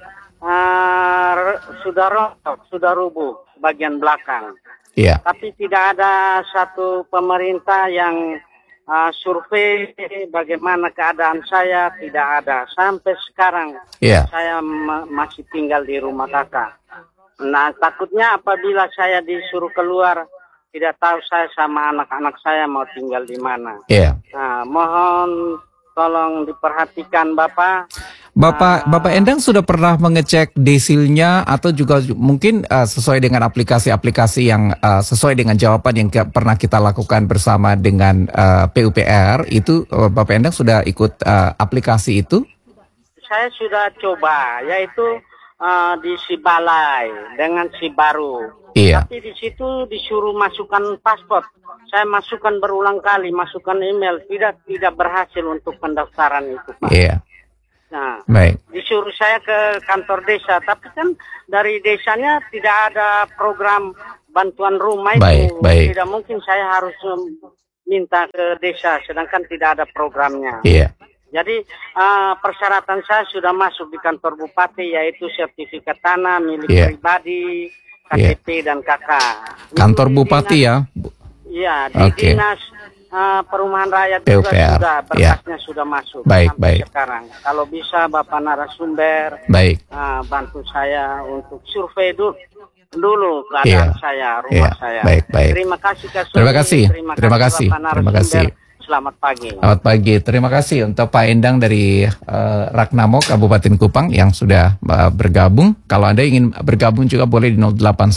rontok, sudah rubuh bagian belakang. Tapi tidak ada satu pemerintah yang survei bagaimana keadaan saya, tidak ada. Sampai sekarang saya masih tinggal di rumah kakak. Nah, takutnya apabila saya disuruh keluar, tidak tahu saya sama anak-anak saya mau tinggal di mana. Nah, mohon tolong diperhatikan Bapak. Bapak Endang sudah pernah mengecek desilnya atau juga mungkin sesuai dengan aplikasi-aplikasi yang sesuai dengan jawaban yang pernah kita lakukan bersama dengan PUPR itu, Bapak Endang sudah ikut aplikasi itu? Saya sudah coba, yaitu di Sibalai dengan Sibaru. Iya. Tapi di situ disuruh masukkan paspor. Saya masukkan berulang kali, masukkan email, tidak berhasil untuk pendaftaran itu, Pak. Iya. Nah, Baik. disuruh saya ke kantor desa, tapi kan dari desanya tidak ada program bantuan rumah itu. Baik. Tidak mungkin saya harus minta ke desa, sedangkan tidak ada programnya. Iya. Jadi persyaratan saya sudah masuk di kantor bupati, yaitu sertifikat tanah milik pribadi, KTP dan KK. Kantor bupati ya? Iya, di dinas perumahan rakyat juga sudah berkasnya sudah masuk. Baik. Sekarang, kalau bisa Bapak narasumber, bantu saya untuk survei dulu keadaan saya, rumah saya. Baik. Terima kasih Kak Suni. Terima kasih. Selamat pagi. Selamat pagi. Terima kasih untuk Pak Endang dari Ragnamo Kabupaten Kupang yang sudah bergabung. Kalau Anda ingin bergabung juga boleh di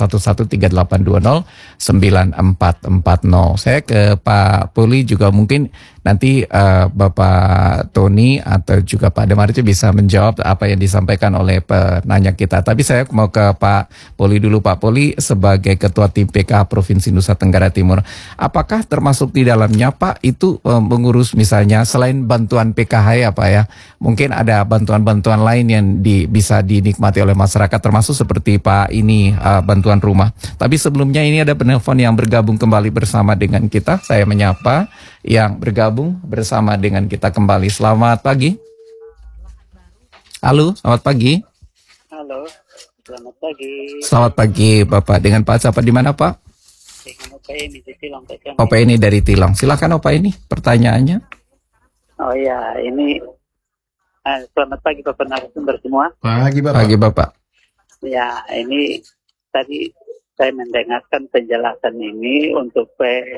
081138209440. Saya ke Pak Poli juga mungkin nanti Bapak Tony atau juga Pak Demarce bisa menjawab apa yang disampaikan oleh penanya kita. Tapi saya mau ke Pak Poli dulu. Pak Poli sebagai Ketua Tim PKH Provinsi Nusa Tenggara Timur, apakah termasuk di dalamnya Pak itu mengurus misalnya selain bantuan PKH ya Pak ya, mungkin ada bantuan-bantuan lain yang bisa dinikmati oleh masyarakat termasuk seperti Pak ini bantuan rumah. Tapi sebelumnya ini ada penelpon yang bergabung kembali bersama dengan kita. Saya menyapa yang bergabung bersama dengan kita kembali. Selamat pagi. Halo, selamat pagi. Halo, selamat pagi. Selamat pagi Bapak. Dengan Pak siapa di mana Pak? Opa ini di Tilang. Opa ini dari Tilang. Silakan Opa ini pertanyaannya. Oh ya, ini selamat pagi Bapak narasumber semua. Pagi Bapak. Pagi Bapak. Ya, ini tadi saya mendengarkan penjelasan ini untuk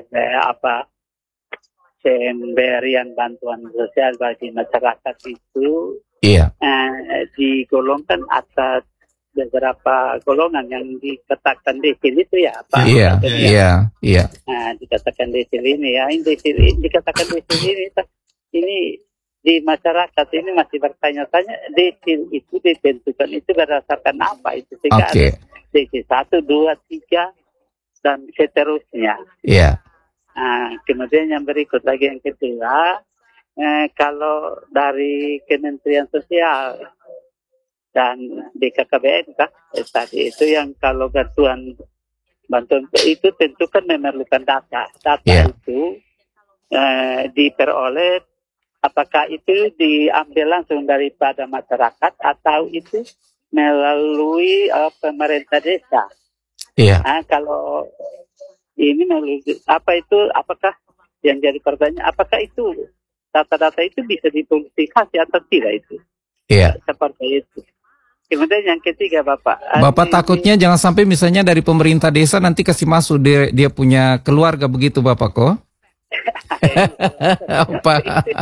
pemberian bantuan sosial bagi masyarakat itu digolongkan atas beberapa golongan yang dikatakan desil itu ya Pak. Iya. Nah, dikatakan desil ini ya, dikatakan desil ini di masyarakat ini masih bertanya-tanya desil itu ditentukan itu berdasarkan apa itu sehingga ada desil 1, 2, 3 dan seterusnya. Iya. Nah, kemudian yang berikut lagi yang kedua, kalau dari Kementerian Sosial dan BKKBN tadi itu yang kalau bantuan itu tentu kan memerlukan data itu diperoleh, apakah itu diambil langsung daripada masyarakat atau itu melalui pemerintah desa. Nah, kalau ini melalui apakah yang jadi pertanyaan, apakah itu data-data itu bisa dipublikasi atau tidak itu? Seperti itu. Kemudian yang ketiga Bapak takutnya jangan sampai misalnya dari pemerintah desa nanti kasih masuk dia punya keluarga begitu Bapak kok? Apa?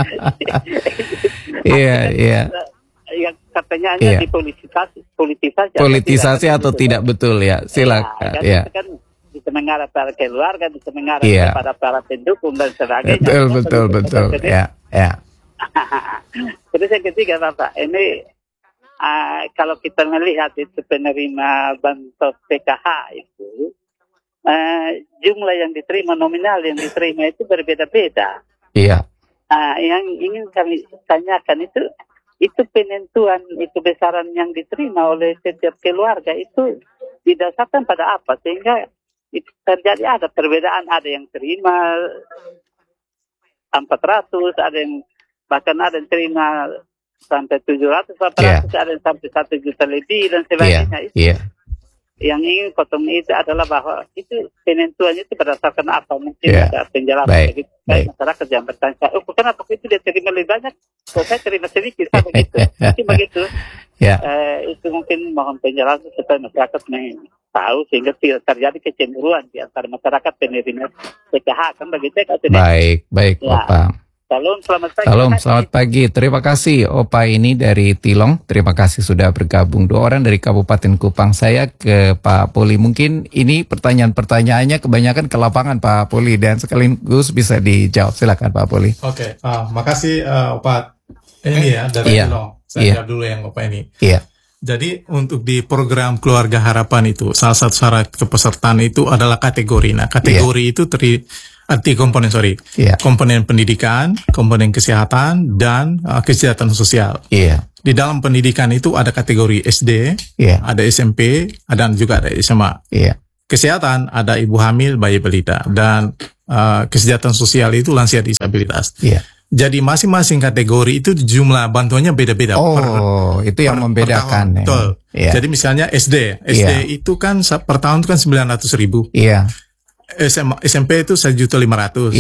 Iya. Yang katanya hanya politisasi atau tidak betul ya? Silakan. Itu kan bisa mengarah pada keluarga, bisa mengarah kepada para pendukung dan sebagainya. Betul. Ya. Terus yang ketiga Bapak, ini kalau kita melihat itu penerima bantuan PKH itu jumlah yang diterima, nominal yang diterima itu berbeda-beda. Iya. Yang ingin kami tanyakan itu penentuan itu besaran yang diterima oleh setiap keluarga itu didasarkan pada apa sehingga itu terjadi ada perbedaan, ada yang terima 400, ada yang bahkan ada yang terima sampai 700, 800, ada yang sampai 1 juta lebih dan sebagainya. Yang ingin potong itu adalah bahwa itu penentuannya itu berdasarkan apa? Mungkin ada penjelasan bagi masyarakat yang bertanya, kenapa itu dia terima lebih banyak? Kok saya terima sedikit? Begitu. Mungkin begitu. Itu mungkin mohon penjelasan supaya masyarakat tahu sehingga tidak terjadi kecemburuan di antara masyarakat penerima PKH kan begitu. Baik Bapak. Salam, selamat pagi. Salam, selamat pagi. Terima kasih Opa ini dari Tilong. Terima kasih sudah bergabung. 2 orang dari Kabupaten Kupang. Saya ke Pak Poli. Mungkin ini pertanyaan-pertanyaannya kebanyakan ke lapangan Pak Poli dan sekaligus bisa dijawab. Silakan Pak Poli. Oke, makasih Opa ini ya dari Tilong. Saya jawab dulu yang Opa ini. Iya. Jadi untuk di program Keluarga Harapan itu salah satu syarat kepesertaan itu adalah kategori. Nah, kategori itu komponen, komponen pendidikan, komponen kesehatan, dan kesejahteraan sosial. Di dalam pendidikan itu ada kategori SD, ada SMP, dan juga ada SMA. Kesehatan ada ibu hamil, bayi balita, dan kesejahteraan sosial itu lansia disabilitas. Jadi masing-masing kategori itu jumlah bantuannya beda-beda. Itu yang membedakan. Betul. Jadi misalnya SD itu kan per tahun itu kan 900.000. SMP itu 1.500.000.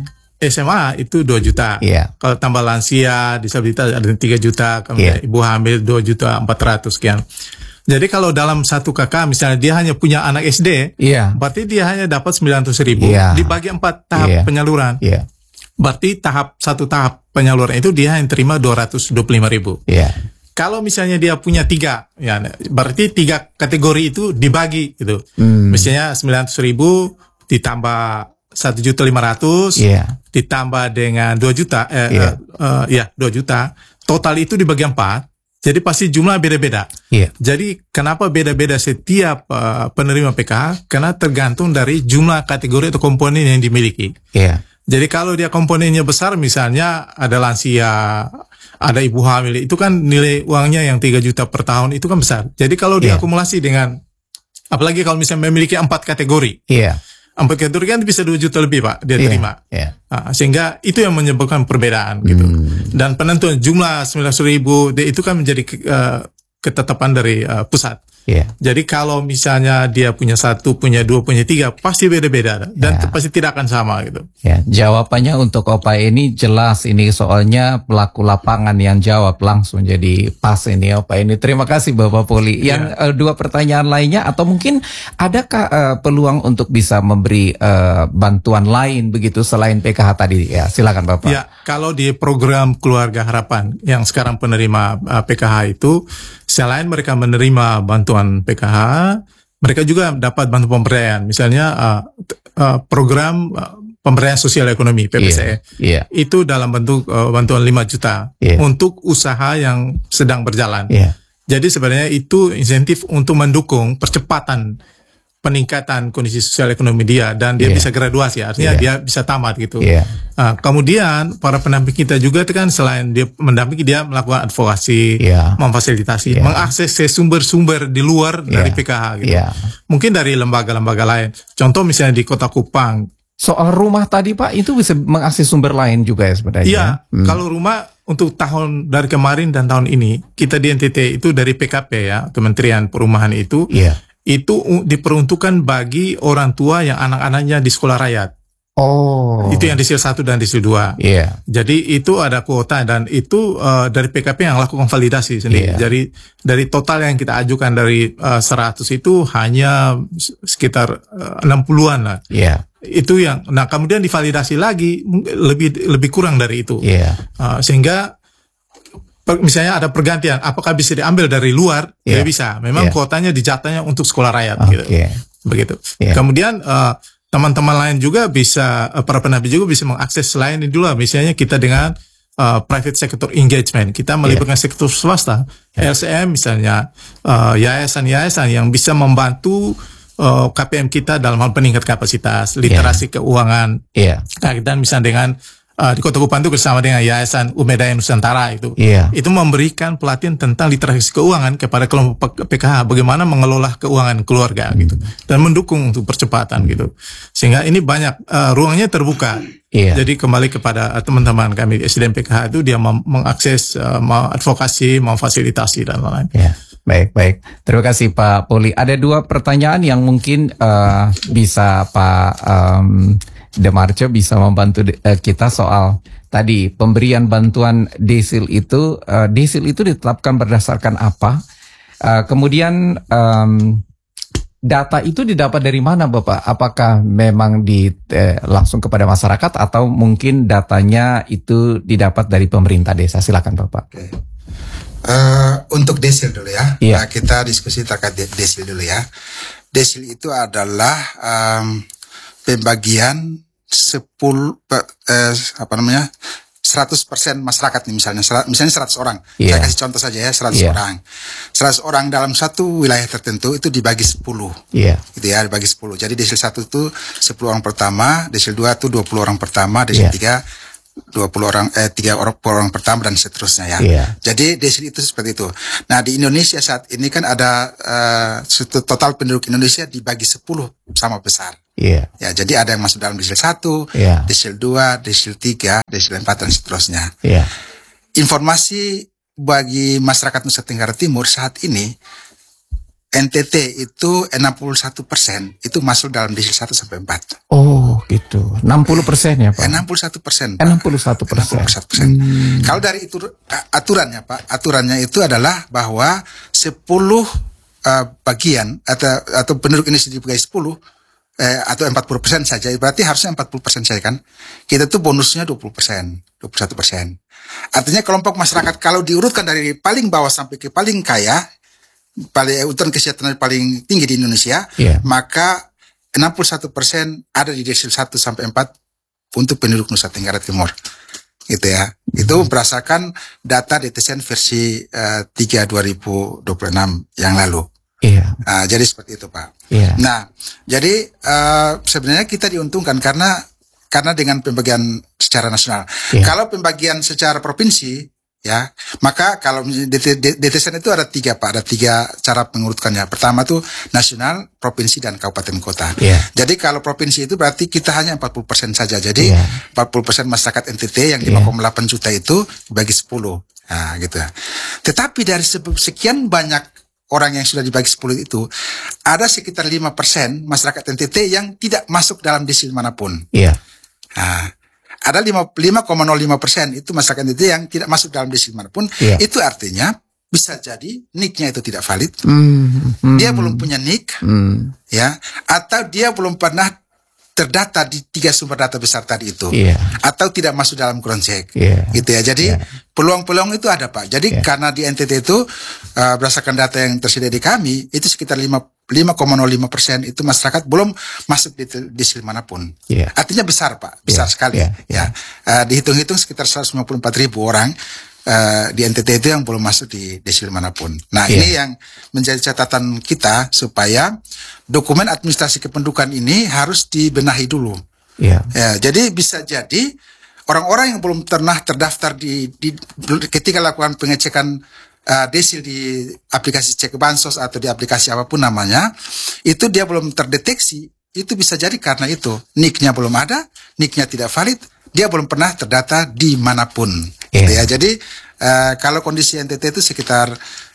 SMA itu 2 juta. Kalau tambah lansia, disabilitas ada 3 juta. Kemudian ibu hamil 2.400.000 sekian. Jadi kalau dalam satu kakak misalnya dia hanya punya anak SD, berarti dia hanya dapat 900.000 dibagi 4 tahap penyaluran. Berarti satu tahap penyaluran itu dia hanya terima 225.000. Kalau misalnya dia punya 3, berarti 3 kategori itu dibagi gitu. Misalnya 900.000 ditambah 1.500.000 ditambah dengan 2 juta, 2 juta, total itu dibagi 4. Jadi pasti jumlah beda-beda. Jadi kenapa beda-beda setiap penerima PKH? Karena tergantung dari jumlah kategori atau komponen yang dimiliki. Jadi kalau dia komponennya besar, misalnya ada lansia, ada ibu hamil, itu kan nilai uangnya yang 3 juta per tahun itu kan besar. Jadi kalau diakumulasi dengan, apalagi kalau misalnya memiliki 4 kategori. 4 kategori kan bisa 2 juta lebih Pak dia terima. Sehingga itu yang menyebabkan perbedaan gitu. Dan penentuan jumlah 900.000 itu kan menjadi ketetapan dari pusat. Jadi kalau misalnya dia punya 1, punya 2, punya 3, pasti beda-beda dan pasti tidak akan sama gitu. Jawabannya untuk Opa ini jelas, ini soalnya pelaku lapangan yang jawab langsung, jadi pas ini Opa ini. Terima kasih Bapak Poli. Yang 2 pertanyaan lainnya, atau mungkin adakah peluang untuk bisa memberi bantuan lain begitu selain PKH tadi? Silakan Bapak. Kalau di program Keluarga Harapan yang sekarang penerima PKH itu, selain mereka menerima bantuan PKH, mereka juga dapat bantuan pemberdayaan. Misalnya program pemberdayaan sosial ekonomi PPSE. Itu dalam bentuk bantuan 5 juta untuk usaha yang sedang berjalan. Jadi sebenarnya itu insentif untuk mendukung percepatan peningkatan kondisi sosial ekonomi dia, dan dia bisa graduasi, artinya dia bisa tamat gitu. Kemudian para pendamping kita juga itu kan selain dia mendampingi, dia melakukan advokasi, memfasilitasi, mengakses sumber-sumber di luar dari PKH gitu. Mungkin dari lembaga-lembaga lain. Contoh misalnya di Kota Kupang. Soal rumah tadi Pak, itu bisa mengakses sumber lain juga ya sebenarnya. Kalau rumah untuk tahun dari kemarin dan tahun ini, kita di NTT itu dari PKP Kementerian Perumahan itu, itu diperuntukkan bagi orang tua yang anak-anaknya di sekolah rakyat. Itu yang disil 1 dan disil 2. Jadi itu ada kuota, dan itu dari PKP yang lakukan validasi sendiri. Jadi dari total yang kita ajukan dari 100 itu hanya sekitar 60-an lah. Itu yang, nah kemudian divalidasi lagi lebih kurang dari itu. Sehingga misalnya ada pergantian, apakah bisa diambil dari luar? Tidak bisa. Memang kuotanya dijatahnya untuk sekolah rakyat gitu. Begitu. Kemudian teman-teman lain juga bisa, para pendamping juga bisa mengakses selain ini dulu. Misalnya kita dengan private sector engagement, kita melibatkan sektor swasta, LCM misalnya, yayasan-yayasan yang bisa membantu KPM kita dalam hal peningkat kapasitas, literasi keuangan. Nah, kita misalnya dengan di Kota Kupang itu bersama dengan Yayasan Umedaya Nusantara itu memberikan pelatihan tentang literasi keuangan kepada kelompok PKH, bagaimana mengelola keuangan keluarga gitu, dan mendukung untuk percepatan gitu, sehingga ini banyak ruangnya terbuka. Jadi kembali kepada teman-teman kami di SDM PKH itu, dia mengakses, mau advokasi, mau fasilitasi dan lain-lain. Baik. Terima kasih Pak Poli. Ada 2 pertanyaan yang mungkin bisa Pak Demarce bisa membantu kita soal tadi pemberian bantuan desil itu. Desil itu ditetapkan berdasarkan apa? Kemudian data itu didapat dari mana Bapak? Apakah memang langsung kepada masyarakat atau mungkin datanya itu didapat dari pemerintah desa? Silakan Bapak. Okay. Untuk desil dulu ya. Iya. Nah, kita diskusi terkait desil dulu ya. Desil itu adalah pembagian 100% masyarakat nih misalnya 100 orang. Saya kasih contoh saja ya 100 orang. 100 orang dalam satu wilayah tertentu itu dibagi 10. Gitu ya, dibagi 10. Jadi desil 1 itu 10 orang pertama, desil 2 itu 20 orang pertama, desil 3 20 orang 30 orang pertama dan seterusnya ya. Jadi desil itu seperti itu. Nah, di Indonesia saat ini kan ada total penduduk Indonesia dibagi 10 sama besar. Ya, jadi ada yang masuk dalam desil 1, desil 2, desil 3, desil 4 dan seterusnya. Informasi bagi masyarakat Nusa Tenggara Timur saat ini NTT itu 61% itu masuk dalam desil 1 sampai 4. Oh, gitu. 60% ya, Pak? 61%. 61%. Kalau dari itu aturannya, Pak, aturannya itu adalah bahwa 10 bagian atau penduduk Indonesia dibagi 10 atau 40% saja, berarti harusnya 40% saja kan. Kita tuh bonusnya 20%, 21%. Artinya kelompok masyarakat kalau diurutkan dari paling bawah sampai ke paling kaya, urutan kesejahteraan paling tinggi di Indonesia, maka 61% ada di desil 1 sampai 4 untuk penduduk Nusa Tenggara Timur. Gitu ya. Itu berdasarkan data DTSN versi 3 2026 yang lalu. Jadi seperti itu, Pak. Nah, jadi sebenarnya kita diuntungkan karena dengan pembagian secara nasional. Kalau pembagian secara provinsi, ya, maka kalau DTSN itu ada 3, Pak, ada 3 cara mengurutkannya. Pertama tuh nasional, provinsi dan kabupaten kota. Jadi kalau provinsi itu berarti kita hanya 40% saja. Jadi 40% masyarakat NTT yang 5,8 juta itu dibagi 10. Nah, gitu. Tetapi dari sekian banyak orang yang sudah dibagi 10 itu, ada sekitar 5% masyarakat NTT yang tidak masuk dalam desil manapun. Nah, ada 5,05% itu masyarakat NTT yang tidak masuk dalam desil manapun. Itu artinya bisa jadi NIK-nya itu tidak valid. Dia belum punya NIK, ya, atau dia belum pernah terdata di 3 sumber data besar tadi itu, atau tidak masuk dalam ground check, gitu ya. Jadi peluang-peluang itu ada, Pak. Jadi karena di NTT itu berdasarkan data yang tersedia di kami itu sekitar 5,05% itu masyarakat belum masuk di desil manapun. Artinya besar, Pak, besar sekali. Dihitung-hitung sekitar 154.000 orang di NTT itu yang belum masuk di desil manapun. Nah, ini yang menjadi catatan kita supaya dokumen administrasi kependudukan ini harus dibenahi dulu. Ya, jadi bisa jadi orang-orang yang belum pernah terdaftar ketika lakukan pengecekan desil di aplikasi cek bansos atau di aplikasi apapun namanya, itu dia belum terdeteksi. Itu bisa jadi karena itu NIK-nya belum ada, NIK-nya tidak valid, dia belum pernah terdata di manapun. Gitu ya. Jadi kalau kondisi NTT itu sekitar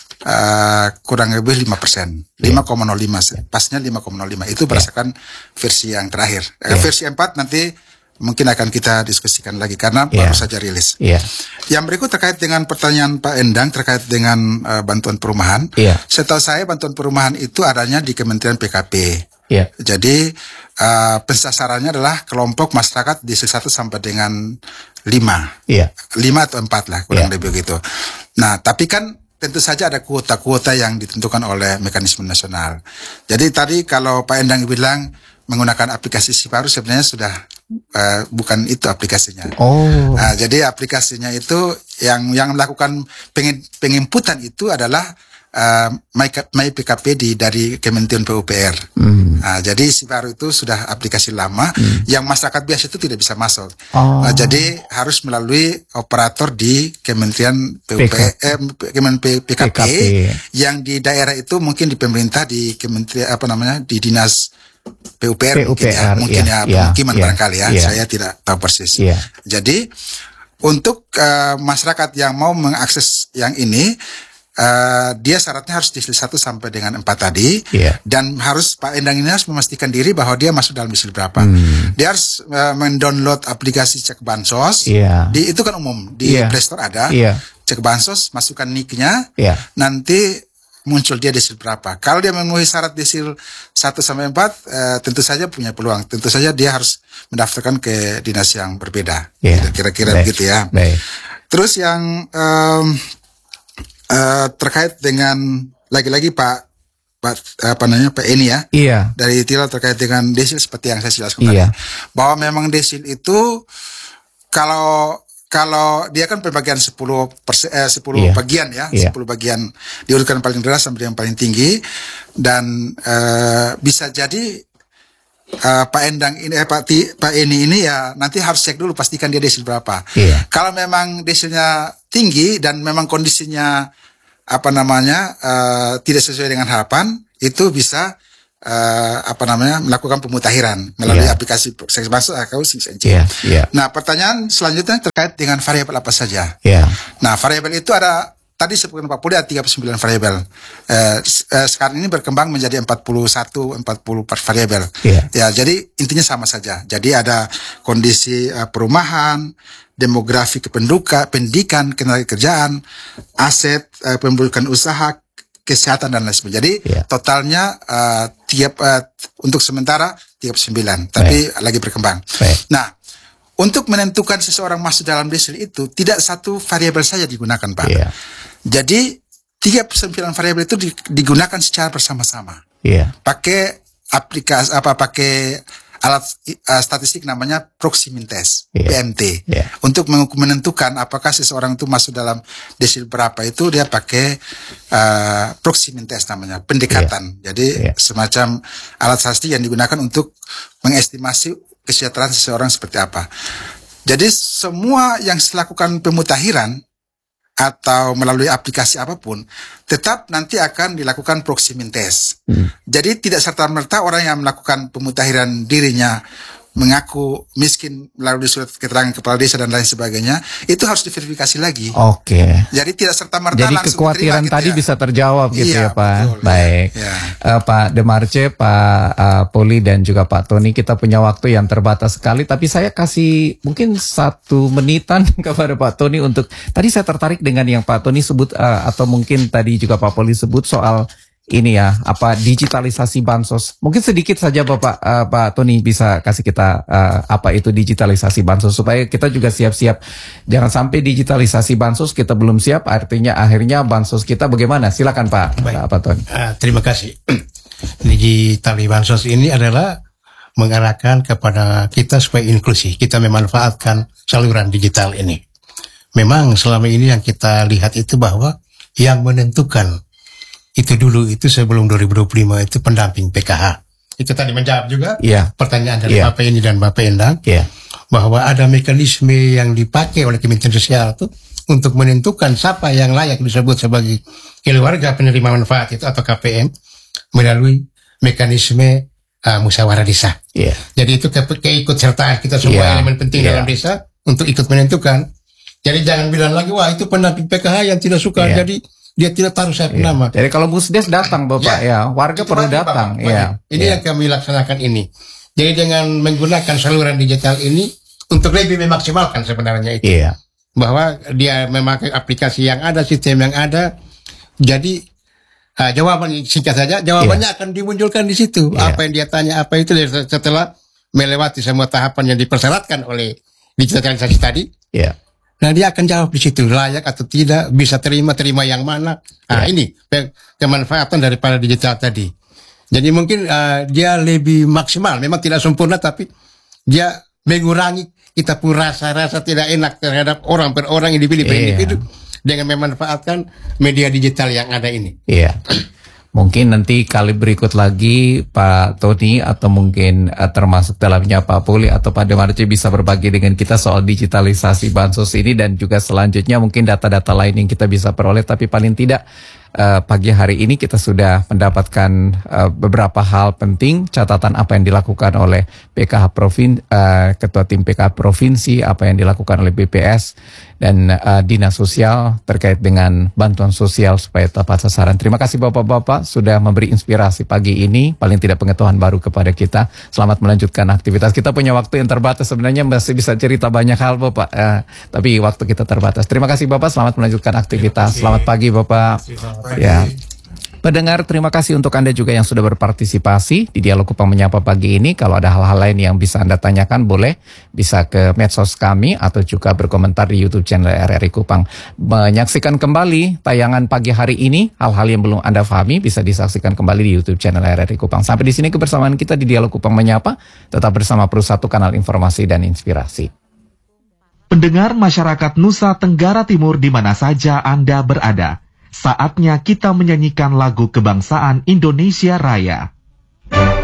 kurang lebih 5%, 5,05, pasnya 5,05. Itu berdasarkan versi yang terakhir. Versi 4 nanti mungkin akan kita diskusikan lagi karena baru saja rilis. Yang berikut terkait dengan pertanyaan Pak Endang terkait dengan bantuan perumahan. Setahu saya bantuan perumahan itu adanya di Kementerian PKP. Jadi pensasarannya adalah kelompok masyarakat di 1 sampai dengan 5. 5 atau 4 lah, kurang lebih begitu. Nah, tapi kan tentu saja ada kuota-kuota yang ditentukan oleh mekanisme nasional. Jadi tadi kalau Pak Endang bilang menggunakan aplikasi Siparu, sebenarnya sudah bukan itu aplikasinya. Jadi aplikasinya itu yang melakukan penginputan itu adalah My PKP dari Kementerian PUPR. Jadi Siparu itu sudah aplikasi lama yang masyarakat biasa itu tidak bisa masuk. Jadi harus melalui operator di Kementerian PKP yang di daerah itu mungkin di pemerintah di kementerian di dinas PUPR mungkin ya pemukiman barangkali ya. Saya tidak tahu persis. Jadi untuk masyarakat yang mau mengakses yang ini, dia syaratnya harus desil 1 sampai dengan 4 tadi, dan harus Pak Endang ini harus memastikan diri bahwa dia masuk dalam desil berapa. Dia harus mendownload aplikasi cek bansos. Itu kan umum di Play Store ada. Cek bansos, masukkan NIK-nya, nanti muncul dia desil berapa. Kalau dia memenuhi syarat desil 1-4, tentu saja punya peluang. Tentu saja dia harus mendaftarkan ke dinas yang berbeda. Kira-kira begitu ya. Terus yang terkait dengan lagi-lagi Pak Eni ya. Iya. Dari Tila terkait dengan desil seperti yang saya jelaskan tadi. Bahwa memang desil itu kalau dia kan pembagian 10 bagian ya, 10 bagian diurutkan paling rendah sampai yang paling tinggi, dan bisa jadi Pak Endang ini Pak Eni ini ya nanti harus cek dulu pastikan dia desil berapa. Kalau memang desilnya tinggi dan memang kondisinya tidak sesuai dengan harapan, itu bisa melakukan pemutahiran melalui aplikasi seks masuk atau SINCC. Nah, pertanyaan selanjutnya terkait dengan variabel apa saja. Nah, variabel itu ada tadi sebutkan Pak Puli ada 39 variabel. Sekarang ini berkembang menjadi 44 variabel. Ya, jadi intinya sama saja. Jadi ada kondisi perumahan, demografi pendidikan, ketenagakerjaan, aset, pembukaan usaha, kesehatan dan lain sebagainya. Jadi totalnya untuk sementara 39, tapi lagi berkembang. Nah, untuk menentukan seseorang masuk dalam desil itu tidak satu variabel saja digunakan, Pak. Jadi 39 variabel itu digunakan secara bersama-sama. Pakai aplikasi pakai alat statistik namanya proximity test, PMT. Untuk menentukan apakah seseorang itu masuk dalam desil berapa, itu dia pakai proximity test namanya, pendekatan. Jadi semacam alat statistik yang digunakan untuk mengestimasi kesejahteraan seseorang seperti apa. Jadi semua yang dilakukan pemutahiran atau melalui aplikasi apapun, tetap nanti akan dilakukan proximity test. Jadi tidak serta-merta orang yang melakukan pemutahiran dirinya mengaku miskin melalui surat keterangan kepala desa dan lain sebagainya, itu harus diverifikasi lagi. Jadi tidak serta-merta jadi langsung kekhawatiran tadi bisa terjawab gitu ya Pak. Betul, baik. Pak Demarce, Pak Poli dan juga Pak Tony, kita punya waktu yang terbatas sekali, tapi saya kasih mungkin 1 menitan kepada Pak Tony untuk, tadi saya tertarik dengan yang Pak Tony sebut atau mungkin tadi juga Pak Poli sebut soal ini ya, digitalisasi bansos. Mungkin sedikit saja Pak Tony bisa kasih kita apa itu digitalisasi bansos, supaya kita juga siap-siap. Jangan sampai digitalisasi bansos kita belum siap, artinya akhirnya bansos kita bagaimana? Silakan Pak Tony. Terima kasih. Digitalisasi bansos ini adalah mengarahkan kepada kita supaya inklusi, kita memanfaatkan saluran digital ini. Memang selama ini yang kita lihat itu bahwa yang menentukan itu dulu, itu sebelum 2025 itu pendamping PKH. Itu tadi menjawab juga pertanyaan dari Bapak Eni dan Bapak Endang, bahwa ada mekanisme yang dipakai oleh Kementerian Sosial itu untuk menentukan siapa yang layak disebut sebagai keluarga penerima manfaat itu atau KPM melalui mekanisme musyawarah desa. Jadi itu keikutsertaan kita semua elemen penting dalam desa untuk ikut menentukan. Jadi jangan bilang lagi wah itu pendamping PKH yang tidak suka, jadi dia tidak taruh saya nama. Jadi kalau Musdes datang Bapak warga perlu datang. Ini yang kami laksanakan ini. Jadi dengan menggunakan saluran digital ini untuk lebih memaksimalkan sebenarnya itu. Bahwa dia memakai aplikasi yang ada, sistem yang ada. Jadi jawaban singkat saja, jawabannya akan dimunculkan di situ. Apa yang dia tanya, apa itu setelah melewati semua tahapan yang dipersyaratkan oleh digitalisasi tadi. Nah dia akan jawab di situ layak atau tidak, bisa terima yang mana. Ini kemanfaatan daripada digital tadi. Jadi mungkin dia lebih maksimal. Memang tidak sempurna, tapi dia mengurangi kita pun rasa tidak enak terhadap orang per orang, individu per individu, dengan memanfaatkan media digital yang ada ini. Mungkin nanti kali berikut lagi Pak Tony atau mungkin termasuk dalamnya Pak Poli atau Pak Demarce bisa berbagi dengan kita soal digitalisasi bansos ini, dan juga selanjutnya mungkin data-data lain yang kita bisa peroleh. Tapi paling tidak pagi hari ini kita sudah mendapatkan beberapa hal penting, catatan apa yang dilakukan oleh PKH Ketua Tim PKH Provinsi, apa yang dilakukan oleh BPS dan Dinas Sosial terkait dengan bantuan sosial supaya tepat sasaran. Terima kasih Bapak-Bapak sudah memberi inspirasi pagi ini, paling tidak pengetahuan baru kepada kita. Selamat melanjutkan aktivitas. Kita punya waktu yang terbatas, sebenarnya masih bisa cerita banyak hal Bapak, tapi waktu kita terbatas. Terima kasih Bapak, selamat melanjutkan aktivitas. Selamat pagi Bapak. Pendengar, terima kasih untuk Anda juga yang sudah berpartisipasi di Dialog Kupang Menyapa pagi ini. Kalau ada hal-hal lain yang bisa Anda tanyakan, boleh bisa ke medsos kami atau juga berkomentar di YouTube channel RRI Kupang. Menyaksikan kembali tayangan pagi hari ini, hal-hal yang belum Anda pahami bisa disaksikan kembali di YouTube channel RRI Kupang. Sampai di sini kebersamaan kita di Dialog Kupang Menyapa. Tetap bersama Perussatu Kanal Informasi dan Inspirasi. Pendengar masyarakat Nusa Tenggara Timur di mana saja Anda berada, saatnya kita menyanyikan lagu kebangsaan Indonesia Raya.